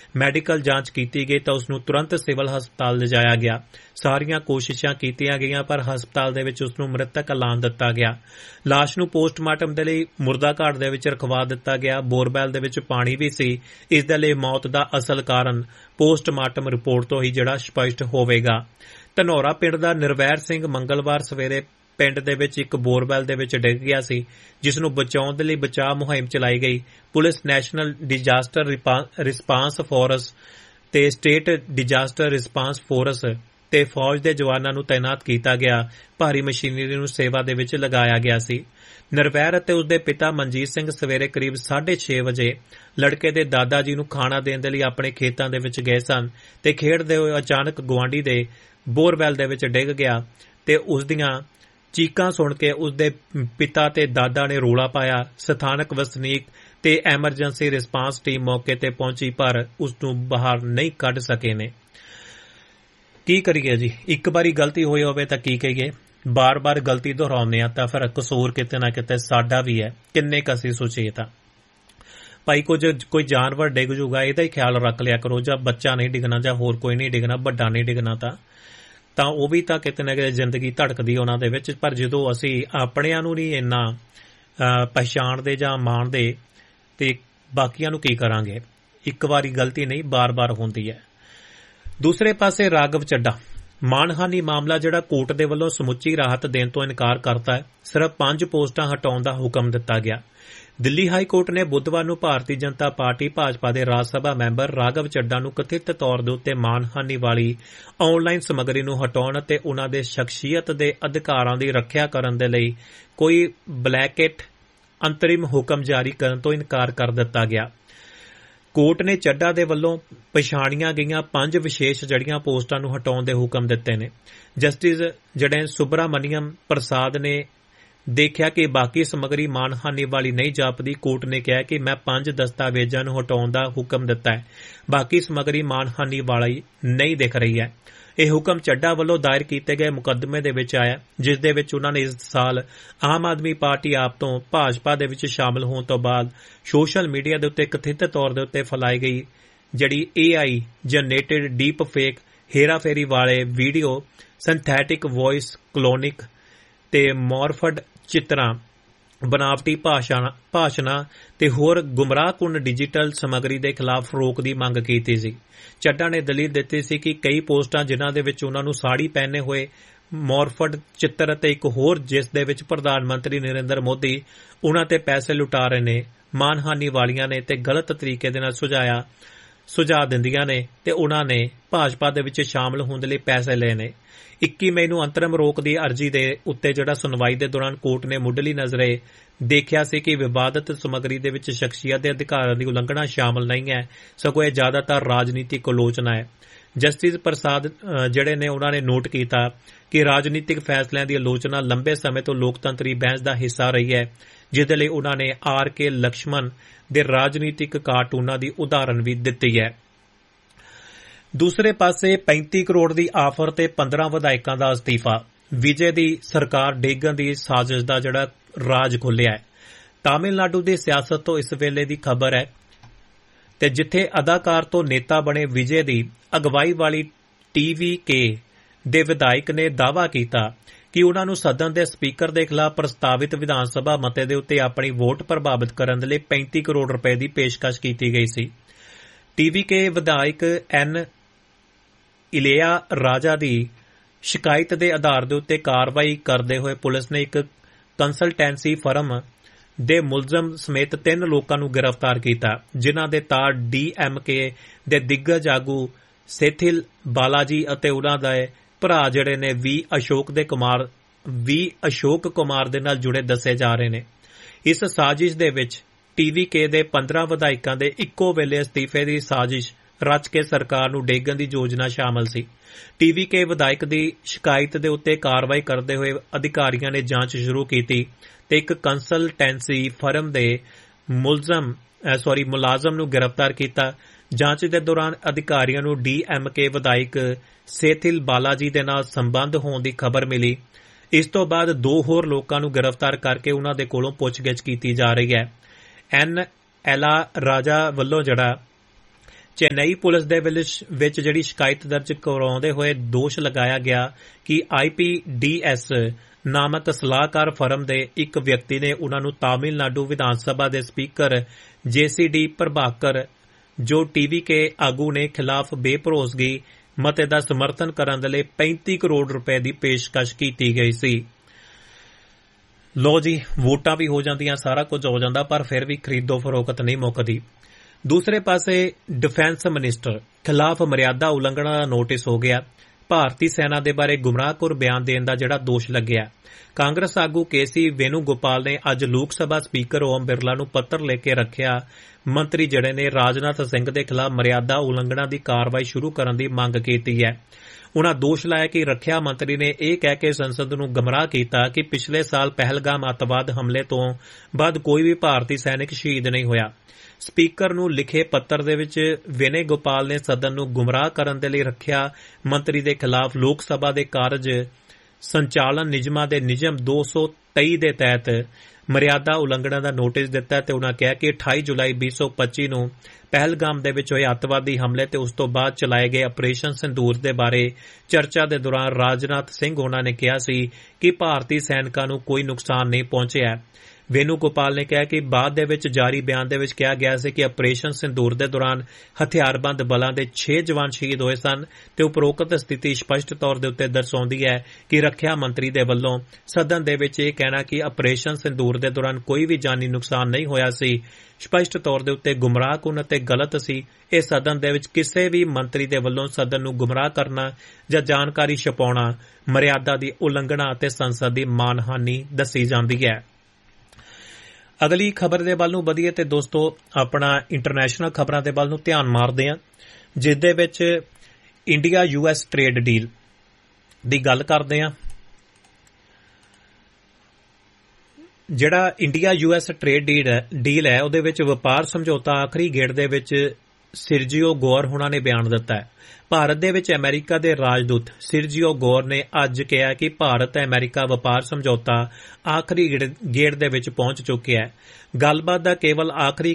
Medical ਜਾਂਚ ਕੀਤੀ ਗਈ ਤਾਂ ਉਸ ਨੂੰ ਤੁਰੰਤ ਸਿਵਲ ਹਸਪਤਾਲ ਲਿਜਾਇਆ ਗਿਆ। ਸਾਰੀਆਂ ਕੋਸ਼ਿਸ਼ਾਂ ਕੀਤੀਆਂ ਗਈਆਂ ਪਰ ਹਸਪਤਾਲ ਦੇ ਵਿੱਚ ਉਸ ਨੂੰ ਮ੍ਰਿਤਕ ਐਲਾਨ ਦਿੱਤਾ ਗਿਆ। ਲਾਸ਼ ਨੂੰ ਪੋਸਟਮਾਰਟਮ ਦੇ ਲਈ ਮੁਰਦਾ ਘਾਟ ਦੇ ਵਿੱਚ ਰਖਵਾ ਦਿੱਤਾ ਗਿਆ। ਬੋਰਵੈਲ ਦੇ ਵਿੱਚ ਪਾਣੀ ਵੀ ਸੀ। ਇਸ ਦੇ ਲਈ ਮੌਤ ਦਾ ਅਸਲ ਕਾਰਨ ਪੋਸਟਮਾਰਟਮ ਰਿਪੋਰਟ ਤੋਂ ਹੀ ਜਿਹੜਾ ਸਪਸ਼ਟ ਹੋਵੇਗਾ। ਧਨੌਰਾ ਪਿੰਡ ਦਾ ਨਿਰਵੈਰ ਸਿੰਘ ਮੰਗਲਵਾਰ ਸਵੇਰੇ ਪਿੰਡ ਦੇ ਵਿੱਚ ਇੱਕ ਬੋਰਵੈਲ ਦੇ ਵਿੱਚ ਡਿੱਗ ਗਿਆ ਸੀ, ਜਿਸ ਨੂੰ ਬਚਾਉਣ ਦੇ ਲਈ ਬਚਾਅ ਮੁਹਿੰਮ ਚਲਾਈ ਗਈ। Police, national disaster response force ਤੇ ਸਟੇਟ ਡਿਜ਼ਾਸਟਰ ਰਿਸਪਾਂਸ ਫੋਰਸ ਤੇ ਫੌਜ ਦੇ ਜਵਾਨਾਂ ਨੂੰ ਤਾਇਨਾਤ ਕੀਤਾ ਗਿਆ। ਭਾਰੀ ਮਸ਼ੀਨਰੀ ਨੂੰ ਸੇਵਾ ਦੇ ਵਿੱਚ ਲਗਾਇਆ ਗਿਆ ਸੀ। ਨਿਰਵੈਰ ਅਤੇ ਉਸਦੇ ਪਿਤਾ ਮਨਜੀਤ ਸਿੰਘ ਸਵੇਰੇ ਕਰੀਬ 6:30 ਵਜੇ ਲੜਕੇ ਦੇ ਦਾਦਾ ਜੀ ਨੂੰ ਖਾਣਾ ਦੇਣ ਦੇ ਲਈ ਆਪਣੇ ਖੇਤਾਂ ਦੇ ਵਿੱਚ ਗਏ ਸਨ ਤੇ ਖੇਡਦੇ ਹੋਏ ਅਚਾਨਕ ਗੁਆਂਢੀ ਦੇ ਬੋਰਵੈਲ ਦੇ ਵਿੱਚ ਡਿੱਗ ਗਿਆ ਤੇ ਉਸ ਦੀਆਂ ਚੀਕਾਂ ਸੁਣ ਕੇ ਉਸਦੇ ਪਿਤਾ ਤੇ ਦਾਦਾ ਨੇ ਰੌਲਾ ਪਾਇਆ। ਸਥਾਨਕ ਵਸਨੀਕ ਤੇ ਐਮਰਜੈਂਸੀ ਰਿਸਪਾਂਸ ਟੀਮ ਮੌਕੇ ਤੇ ਪਹੁੰਚੀ ਪਰ ਉਸ ਨੂੰ ਬਾਹਰ ਨਹੀਂ ਕੱਢ ਸਕੇ ਨੇ। ਕੀ ਕਰੀਏ ਜੀ, ਇੱਕ ਵਾਰੀ ਗਲਤੀ ਹੋਈ ਹੋਵੇ ਤਾਂ ਕੀ ਕਹੀਏ, ਬਾਰ-ਬਾਰ ਗਲਤੀ ਦੁਹਰਾਉਂਦੇ ਆ ਤਾਂ ਫਿਰ ਕਸੂਰ ਕਿਤੇ ਨਾ ਕਿਤੇ ਸਾਡਾ ਵੀ ਹੈ। ਕਿੰਨੇ ਕੁ ਅਸੀਂ ਸੋਚੀਏ ਤਾਂ ਭਾਈ ਕੋਈ ਜਾਨਵਰ ਡਿੱਗ ਜੂਗਾ ਇਹਦਾ ਹੀ ਖਿਆਲ ਰੱਖ ਲਿਆ ਕਰੋ, ਜਾਂ ਬੱਚਾ ਨਹੀਂ ਡਿੱਗਣਾ ਜਾਂ ਹੋਰ ਕੋਈ ਨਹੀਂ ਡਿੱਗਣਾ, ਵੱਡਾ ਨਹੀਂ ਡਿੱਗਣਾ ਤਾਂ ਉਹ ਵੀ ਤਾਂ ਕਿਤੇ ਨਾ ਕਿਤੇ ਜ਼ਿੰਦਗੀ ਧੜਕਦੀ ਉਹਨਾਂ ਦੇ ਵਿੱਚ। ਪਰ ਜਦੋਂ ਅਸੀਂ ਆਪਣਿਆਂ ਨੂੰ ਨਹੀਂ ਇੰਨਾ ਪਛਾਣਦੇ ਜਾਂ ਮਾਣਦੇ ਤੇ ਬਾਕੀਆਂ ਨੂੰ ਕੀ ਕਰਾਂਗੇ। ਇੱਕ ਵਾਰੀ ਗਲਤੀ ਨਹੀਂ, ਬਾਰ-ਬਾਰ ਹੁੰਦੀ ਹੈ। ਦੂਸਰੇ ਪਾਸੇ ਰਾਘਵ ਚੱਡਾ ਮਾਣਹਾਨੀ ਮਾਮਲਾ ਜਿਹੜਾ ਕੋਰਟ ਦੇ ਵੱਲੋਂ ਸਮੁੱਚੀ ਰਾਹਤ ਦੇਣ ਤੋਂ ਇਨਕਾਰ ਕਰਤਾ ਹੈ। ਸਿਰਫ 5 ਪੋਸਟਾਂ ਹਟਾਉਣ ਦਾ ਹੁਕਮ ਦਿੱਤਾ ਗਿਆ। ਦਿੱਲੀ ਹਾਈ ਕੋਰਟ ਨੇ ਬੁੱਧਵਾਰ ਨੂੰ ਭਾਰਤੀ ਜਨਤਾ ਪਾਰਟੀ ਭਾਜਪਾ ਦੇ ਰਾਜ ਸਭਾ ਮੈਂਬਰ ਰਾਘਵ ਚੱਡਾ ਨੂੰ ਕਥਿਤ ਤੌਰ ਦੇ ਉੱਤੇ ਮਾਣਹਾਨੀ ਵਾਲੀ ਆਨਲਾਈਨ ਸਮੱਗਰੀ ਨੂੰ ਹਟਾਉਣ ਅਤੇ ਉਨ੍ਹਾਂ ਦੇ ਸ਼ਖਸੀਅਤ ਦੇ ਅਧਿਕਾਰਾਂ ਦੀ ਰੱਖਿਆ ਕਰਨ ਦੇ ਲਈ ਕੋਈ ਬਲੈਕਟ ਅੰਤਰਿਮ ਹੁਕਮ ਜਾਰੀ ਕਰਨ ਤੋਂ ਇਨਕਾਰ ਕਰ ਦਿੱਤਾ ਗਿਆ। ਕੋਰਟ ਨੇ ਚੱਡਾ ਦੇ ਵੱਲੋਂ ਪਛਾਣੀਆਂ ਗਈਆਂ 5 ਵਿਸ਼ੇਸ਼ ਜੜੀਆਂ ਪੋਸਟਾਂ ਨੂੰ ਹਟਾਉਣ ਦੇ ਹੁਕਮ ਦਿੱਤੇ ਨੇ। ਜਸਟਿਸ ਜਿਹੜੇ ਸੁਬਰਾਮਨੀਅਮ ਪ੍ਰਸਾਦ ਨੇ ਦੇਖਿਆ ਕਿ ਬਾਕੀ ਸਮੱਗਰੀ ਮਾਣਹਾਨੀ ਵਾਲੀ ਨਹੀਂ ਜਾਪਦੀ। ਕੋਰਟ ਨੇ ਕਿਹਾ ਕਿ ਮੈਂ 5 ਦਸਤਾਵੇਜ਼ਾਂ ਨੂੰ ਹਟਾਉਣ ਦਾ ਹੁਕਮ ਦਿੱਤਾ ਹੈ, ਬਾਕੀ ਸਮੱਗਰੀ ਮਾਣਹਾਨੀ ਵਾਲੀ ਨਹੀਂ ਦਿਖ ਰਹੀ ਹੈ। ਇਹ ਹੁਕਮ ਚੱਡਾ ਵੱਲੋਂ ਦਾਇਰ ਕੀਤੇ ਗਏ ਮੁਕੱਦਮੇ ਦੇ ਵਿੱਚ ਆਇਆ, ਜਿਸ ਦੇ ਵਿੱਚ ਉਨ੍ਹਾਂ ਨੇ ਇਸ ਸਾਲ ਆਮ ਆਦਮੀ ਪਾਰਟੀ ਆਪ ਤੋਂ ਭਾਜਪਾ ਦੇ ਵਿੱਚ ਸ਼ਾਮਲ ਹੋਣ ਤੋਂ ਬਾਅਦ ਸੋਸ਼ਲ ਮੀਡੀਆ ਦੇ ਉੱਤੇ ਕਥਿਤ ਤੌਰ ਦੇ ਉੱਤੇ ਫੈਲਾਈ ਗਈ ਜਿਹੜੀ AI ਜਨਰੇਟਡ ਡੀਪ ਫੇਕ ਹੇਰਾਫੇਰੀ ਵਾਲੇ ਵੀਡੀਓ, ਸਿੰਥੈਟਿਕ ਵੌਇਸ ਕਲੋਨਿਕ ਤੇ ਮੌਰਫਡ ਚਿੱਤਰਾਂ, ਬਨਾਵਟੀ ਭਾਸ਼ਣਾਂ ਤੇ ਹੋਰ ਗੁੰਮਰਾਹਕੁੰਨ ਡਿਜੀਟਲ ਸਮੱਗਰੀ ਦੇ ਖਿਲਾਫ ਰੋਕ ਦੀ ਮੰਗ ਕੀਤੀ ਸੀ। ਚੱਡਾ ਨੇ ਦਲੀਲ ਦਿੱਤੀ ਸੀ ਕਿ ਕਈ ਪੋਸਟਾਂ ਜਿਨ੍ਹਾਂ ਦੇ ਵਿੱਚ ਉਨ੍ਹਾਂ ਨੂੰ ਸਾੜੀ ਪਹਿਨੇ ਹੋਏ ਮੌਰਫਡ ਚਿੱਤਰ ਅਤੇ ਇੱਕ ਹੋਰ ਜਿਸ ਦੇ ਵਿੱਚ ਪ੍ਰਧਾਨ ਮੰਤਰੀ ਨਰਿੰਦਰ ਮੋਦੀ ਉਨ੍ਹਾਂ ਤੇ ਪੈਸੇ ਲੁਟਾ ਰਹੇ ਨੇ, ਮਾਣਹਾਨੀ ਵਾਲੀਆਂ ਨੇ ਤੇ ਗਲਤ ਤਰੀਕੇ ਦੇ ਨਾਲ ਸੁਝਾਅ ਦਿੰਦੀਆਂ ਨੇ ਤੇ ਉਨ੍ਹਾਂ ਨੇ ਭਾਜਪਾ ਦੇ ਵਿੱਚ ਸ਼ਾਮਲ ਹੋਣ ਦੇ ਲਈ ਪੈਸੇ ਲਏ ਨੇ। 21 ਮਈ ਨੂੰ ਅੰਤਰਮ ਰੋਕ ਦੀ ਅਰਜ਼ੀ ਦੇ ਉੱਤੇ ਜਿਹੜਾ ਸੁਣਵਾਈ ਦੇ ਦੌਰਾਨ ਕੋਰਟ ਨੇ ਮੁੱਢਲੀ ਨਜ਼ਰੇ ਦੇਖਿਆ ਸੀ ਕਿ ਵਿਵਾਦਤ ਸਮੱਗਰੀ ਦੇ ਵਿੱਚ ਸ਼ਖਸੀਅਤ ਦੇ ਅਧਿਕਾਰਾਂ ਦੀ ਉਲੰਘਣਾ ਸ਼ਾਮਲ ਨਹੀਂ ਹੈ, ਸਗੋਂ ਇਹ ਜ਼ਿਆਦਾਤਰ ਰਾਜਨੀਤਿਕ ਆਲੋਚਨਾ ਹੈ। ਜਸਟਿਸ ਪ੍ਰਸਾਦ ਜਿਹੜੇ ਨੇ ਉਹਨਾਂ ਨੇ ਨੋਟ ਕੀਤਾ ਕਿ ਰਾਜਨੀਤਿਕ ਫੈਸਲਿਆਂ ਦੀ ਆਲੋਚਨਾ ਲੰਬੇ ਸਮੇਂ ਤੋਂ ਲੋਕਤੰਤਰੀ ਬਹਿਸ ਦਾ ਹਿੱਸਾ ਰਹੀ ਹੈ, ਜਿਹਦੇ ਲਈ ਉਹਨਾਂ ਨੇ R.K. ਲਕਸ਼ਮਣ ਦੇ ਰਾਜਨੀਤਿਕ ਕਾਰਟੂਨਾਂ ਦੀ ਉਦਾਹਰਨ ਵੀ ਦਿੱਤੀ ਹੈ। ਦੂਸਰੇ ਪਾਸੇ 35 ਕਰੋੜ ਦੀ ਆਫਰ ਤੇ 15 ਵਿਧਾਇਕਾਂ ਦਾ ਅਸਤੀਫਾ, ਵਿਜੇ ਦੀ ਸਰਕਾਰ ਡੇਗਣ ਦੀ ਸਾਜ਼ਿਸ਼ ਦਾ ਜਿਹੜਾ ਰਾਜ ਖੁੱਲਿਆ ਹੈ। ਤਾਮਿਲਨਾਡੂ ਦੀ ਸਿਆਸਤ ਤੋਂ ਇਸ ਵੇਲੇ ਦੀ ਖਬਰ ਹੈ ਤੇ ਜਿੱਥੇ ਅਦਾਕਾਰ ਤੋਂ ਨੇਤਾ ਬਣੇ ਵਿਜੇ ਦੀ ਅਗਵਾਈ ਵਾਲੀ TVK ਦੇ ਵਿਧਾਇਕ ਨੇ ਦਾਅਵਾ ਕੀਤਾ ਕਿ ਉਨ੍ਹਾਂ ਨੂੰ ਸਦਨ ਦੇ ਸਪੀਕਰ ਦੇ ਖਿਲਾਫ ਪ੍ਰਸਤਾਵਿਤ ਵਿਧਾਨ ਸਭਾ ਮਤੇ ਦੇ ਉੱਤੇ ਆਪਣੀ ਵੋਟ ਪ੍ਰਭਾਵਿਤ ਕਰਨ ਦੇ ਲਈ 35 ਕਰੋੜ ਰੁਪਏ ਦੀ ਪੇਸ਼ਕਸ਼ ਕੀਤੀ ਗਈ ਸੀ। TVK ਵਿਧਾਇਕ N. ਇਲੇਆ ਰਾਜਾ ਦੀ ਸ਼ਿਕਾਇਤ ਦੇ ਆਧਾਰ ਦੇ ਉੱਤੇ ਕਾਰਵਾਈ ਕਰਦੇ ਹੋਏ ਪੁਲਿਸ ਨੇ ਇੱਕ ਕੰਸਲਟੈਂਸੀ ਫਰਮ ਦੇ ਮੁਲਜ਼ਮ ਸਮੇਤ 3 ਲੋਕਾਂ ਨੂੰ ਗ੍ਰਿਫਤਾਰ ਕੀਤਾ, ਜਿਨ੍ਹਾਂ ਦੇ ਤਾਰ DMK ਦੇ ਦਿੱਗਜ ਆਗੂ ਸੇਥਿਲ ਬਾਲਾਜੀ ਅਤੇ ਉਨ੍ਹਾਂ ਦੇ ਭਰਾ ਜਿਹੜੇ ਨੇ ਵੀ ਅਸ਼ੋਕ ਕੁਮਾਰ ਦੇ ਨਾਲ ਜੁੜੇ ਦੱਸੇ ਜਾ ਰਹੇ ਨੇ। ਇਸ ਸਾਜ਼ਿਸ਼ ਦੇ ਵਿੱਚ TVK ਦੇ 15 ਵਿਧਾਇਕਾਂ ਦੇ ਇੱਕੋ ਵੇਲੇ ਅਸਤੀਫੇ ਦੀ ਸਾਜ਼ਿਸ਼ ਰਚ ਕੇ ਸਰਕਾਰ ਨੂੰ ਡੇਗਣ ਦੀ ਯੋਜਨਾ ਸ਼ਾਮਲ ਸੀ। TVK ਵਿਧਾਇਕ ਦੀ ਸ਼ਿਕਾਇਤ ਦੇ ਉੱਤੇ ਕਾਰਵਾਈ ਕਰਦੇ ਹੋਏ ਅਧਿਕਾਰੀਆਂ ਨੇ ਜਾਂਚ ਸ਼ੁਰੂ ਕੀਤੀ ਤੇ ਇੱਕ ਕੰਸਲਟੈਂਸੀ ਫਰਮ ਦੇ ਮੁਲਾਜ਼ਮ ਨੂੰ ਗ੍ਰਿਫਤਾਰ ਕੀਤਾ। ਜਾਂਚ ਦੇ ਦੌਰਾਨ ਅਧਿਕਾਰੀਆਂ ਨੂੰ DMK ਵਿਧਾਇਕ ਸੇਥਿਲ ਬਾਲਾਜੀ ਦੇ ਨਾਲ ਸੰਬੰਧ ਹੋਣ ਦੀ ਖਬਰ ਮਿਲੀ। ਇਸ ਤੋਂ ਬਾਅਦ 2 ਹੋਰ ਲੋਕਾਂ ਨੂੰ ਗ੍ਰਿਫਤਾਰ ਕਰਕੇ ਉਨ੍ਹਾਂ ਦੇ ਕੋਲੋਂ ਪੁੱਛਗਿੱਛ ਕੀਤੀ ਜਾ ਰਹੀ ਹੈ। N. ਐਲਾ ਰਾਜਾ ਵੱਲੋਂ ਜਿਹੜਾ ਚੇਨਈ ਪੁਲਿਸ ਦੇ ਵਿੱਚ ਜਿਹੜੀ ਸ਼ਿਕਾਇਤ ਦਰਜ ਕਰਵਾਉਂਦੇ ਹੋਏ ਦੋਸ਼ ਲਗਾਇਆ ਗਿਆ ਕਿ IPDS ਨਾਮਕ ਸਲਾਹਕਾਰ ਫਰਮ ਦੇ ਇੱਕ ਵਿਅਕਤੀ ਨੇ ਉਨ੍ਹਾਂ ਨੂੰ ਤਾਮਿਲਨਾਡੂ ਵਿਧਾਨ ਸਭਾ ਦੇ ਸਪੀਕਰ JCD ਪ੍ਰਭਾਕਰ ਜੋ TVK ਆਗੂ ਨੇ ਖਿਲਾਫ ਬੇਭਰੋਸਗੀ ਮਤੇ ਦਾ ਸਮਰਥਨ ਕਰਨ ਦੇ ਲਈ 35 ਕਰੋੜ ਰੁਪਏ ਦੀ ਪੇਸ਼ਕਸ਼ ਕੀਤੀ ਗਈ ਸੀ। ਲੋ ਜੀ, ਵੋਟਾਂ ਵੀ ਹੋ ਜਾਂਦੀਆਂ, ਸਾਰਾ ਕੁਝ ਹੋ ਜਾਂਦਾ, ਪਰ ਫਿਰ ਵੀ ਖਰੀਦੋ ਫਰੋਖਤ ਨਹੀਂ ਮੁੱਕਦੀ। ਦੂਸਰੇ ਪਾਸੇ ਡਿਫੈਂਸ ਮਿਨਿਸਟਰ ਖਿਲਾਫ ਮਰਿਆਦਾ ਉਲੰਘਣਾ ਦਾ ਨੋਟਿਸ ਹੋ ਗਿਆ। ਭਾਰਤੀ ਸੈਨਾ ਦੇ ਬਾਰੇ ਗੁੰਮਰਾਹਕੁਰ ਬਿਆਨ ਦੇਣ ਦਾ ਜਿਹੜਾ ਦੋਸ਼ ਲੱਗਿਆ। ਕਾਂਗਰਸ ਆਗੂ KC ਵੇਣੂਗੋਪਾਲ ਨੇ ਅੱਜ ਲੋਕ ਸਭਾ ਸਪੀਕਰ ਓਮ ਬਿਰਲਾ ਨੂੰ ਪੱਤਰ ਲਿਖ ਕੇ ਰੱਖਿਆ ਮੰਤਰੀ ਜਿਹੜੇ ਨੇ ਰਾਜਨਾਥ ਸਿੰਘ ਦੇ ਖਿਲਾਫ ਮਰਿਆਦਾ ਉਲੰਘਣਾ ਦੀ ਕਾਰਵਾਈ ਸ਼ੁਰੂ ਕਰਨ ਦੀ ਮੰਗ ਕੀਤੀ ਹੈ। ਉਨ੍ਹਾਂ ਦੋਸ਼ ਲਾਇਆ ਕਿ ਰੱਖਿਆ ਮੰਤਰੀ ਨੇ ਇਹ ਕਹਿ ਕੇ ਸੰਸਦ ਨੂੰ ਗਮਰਾਹ ਕੀਤਾ ਕਿ ਪਿਛਲੇ ਸਾਲ ਪਹਿਲਗਾਮ ਅੱਤਵਾਦ ਹਮਲੇ ਤੋਂ ਬਾਅਦ ਕੋਈ ਵੀ ਭਾਰਤੀ ਸੈਨਿਕ ਸ਼ਹੀਦ ਨਹੀਂ ਹੋਇਆ। ਸਪੀਕਰ ਨੂੰ ਲਿਖੇ ਪੱਤਰ ਦੇ ਵਿੱਚ ਵੇਣੂਗੋਪਾਲ ਨੇ ਸਦਨ ਨੂੰ ਗੁੰਮਰਾਹ ਕਰਨ ਦੇ ਲਈ ਰੱਖਿਆ ਮੰਤਰੀ ਦੇ ਖਿਲਾਫ ਲੋਕ ਸਭਾ ਦੇ ਕਾਰਜ ਸੰਚਾਲਨ ਨਿਯਮਾਂ ਦੇ ਨਿਯਮ 223 ਦੇ ਤਹਿਤ ਮਰਿਆਦਾ ਉਲੰਘਣਾ ਦਾ ਨੋਟਿਸ ਦਿੱਤਾ ਤੇ ਉਨ੍ਹਾਂ ਕਿਹਾ ਕਿ 28 ਜੁਲਾਈ 2025 ਨੂੰ ਪਹਿਲਗਾਮ ਦੇ ਵਿੱਚ ਹੋਏ ਅੱਤਵਾਦੀ ਹਮਲੇ ਤੇ ਉਸ ਤੋਂ ਬਾਅਦ ਚਲਾਏ ਗਏ ਆਪਰੇਸ਼ਨ ਸਿੰਦੂਰ ਦੇ ਬਾਰੇ ਚਰਚਾ ਦੇ ਦੌਰਾਨ ਰਾਜਨਾਥ ਸਿੰਘ ਉਨ੍ਹਾਂ ਨੇ ਕਿਹਾ ਸੀ ਕਿ ਭਾਰਤੀ ਸੈਨਿਕਾਂ ਨੂੰ ਕੋਈ ਨੁਕਸਾਨ ਨਹੀਂ ਪਹੁੰਚਿਆ। ਵੇਣੂਗੋਪਾਲ ਨੇ ਕਿਹਾ ਕਿ ਬਾਅਦ ਦੇ ਵਿੱਚ ਜਾਰੀ ਬਿਆਨ ਦੇ ਵਿੱਚ ਕਿਹਾ ਗਿਆ ਸੀ ਕਿ ਆਪਰੇਸ਼ਨ ਸਿੰਦੂਰ ਦੇ ਦੌਰਾਨ ਹਥਿਆਰਬੰਦ ਬਲਾਂ ਦੇ 6 ਜਵਾਨ ਸ਼ਹੀਦ ਹੋਏ ਸਨ ਤੇ ਉਪਰੋਕਤ ਸਥਿਤੀ ਸਪਸ਼ਟ ਤੌਰ ਦੇ ਉੱਤੇ ਦਰਸਾਉਂਦੀ ਹੈ ਕਿ ਰੱਖਿਆ ਮੰਤਰੀ ਦੇ ਵੱਲੋਂ ਸਦਨ ਦੇ ਵਿੱਚ ਇਹ ਕਹਿਣਾ ਕਿ ਆਪਰੇਸ਼ਨ ਸਿੰਦੂਰ ਦੇ ਦੌਰਾਨ ਕੋਈ ਵੀ ਜਾਨੀ ਨੁਕਸਾਨ ਨਹੀਂ ਹੋਇਆ ਸੀ ਸਪਸ਼ਟ ਤੌਰ ਦੇ ਉੱਤੇ ਗੁੰਮਰਾਹਕੁਨ ਅਤੇ ਗਲਤ ਸੀ। ਇਹ ਸਦਨ ਦੇ ਵਿੱਚ ਕਿਸੇ ਵੀ ਮੰਤਰੀ ਦੇ ਵੱਲੋਂ ਸਦਨ ਨੂੰ ਗੁੰਮਰਾਹ ਕਰਨਾ ਜਾਂ ਜਾਣਕਾਰੀ ਛਪਾਉਣਾ ਮਰਿਆਦਾ ਦੀ ਉਲੰਘਣਾ ਅਤੇ ਸੰਸਦ ਦੀ ਮਾਨਹਾਨੀ ਦੱਸੀ ਜਾਂਦੀ ਹੈ। ਅਗਲੀ ਖਬਰ ਦੇ ਵੱਲ ਨੂੰ ਵਧੀਏ ਤੇ ਦੋਸਤੋ ਆਪਣਾ ਇੰਟਰਨੈਸ਼ਨਲ ਖਬਰਾਂ ਦੇ ਵੱਲ ਨੂੰ ਧਿਆਨ ਮਾਰਦੇ ਹਾਂ, ਜਿਸ ਦੇ ਵਿੱਚ ਇੰਡੀਆ US ਟ੍ਰੇਡ ਡੀਲ ਦੀ ਗੱਲ ਕਰਦੇ ਹਾਂ। ਜਿਹੜਾ ਇੰਡੀਆ US ਟ੍ਰੇਡ ਡੀਲ ਹੈ ਉਹਦੇ ਵਿੱਚ ਵਪਾਰ ਸਮਝੌਤਾ ਆਖਰੀ ਗੇੜ ਦੇ ਵਿੱਚ ਸਿਰਜੀਓ ਗੌਰ ਹੋਣਾ ਨੇ ਬਿਆਨ ਦਿੱਤਾ ਹੈ। ਭਾਰਤ ਦੇ ਵਿੱਚ ਅਮਰੀਕਾ ਦੇ ਰਾਜਦੂਤ ਸਿਰਜੀਓ ਗੌਰ ਨੇ ਅੱਜ ਕਿਹਾ ਕਿ ਭਾਰਤ ਅਮਰੀਕਾ ਵਪਾਰ ਸਮਝੌਤਾ ਆਖਰੀ ਗੇੜ ਦੇ ਵਿੱਚ ਪਹੁੰਚ ਚੁੱਕਿਆ ਹੈ। ਗੱਲਬਾਤ ਦਾ ਕੇਵਲ ਆਖਰੀ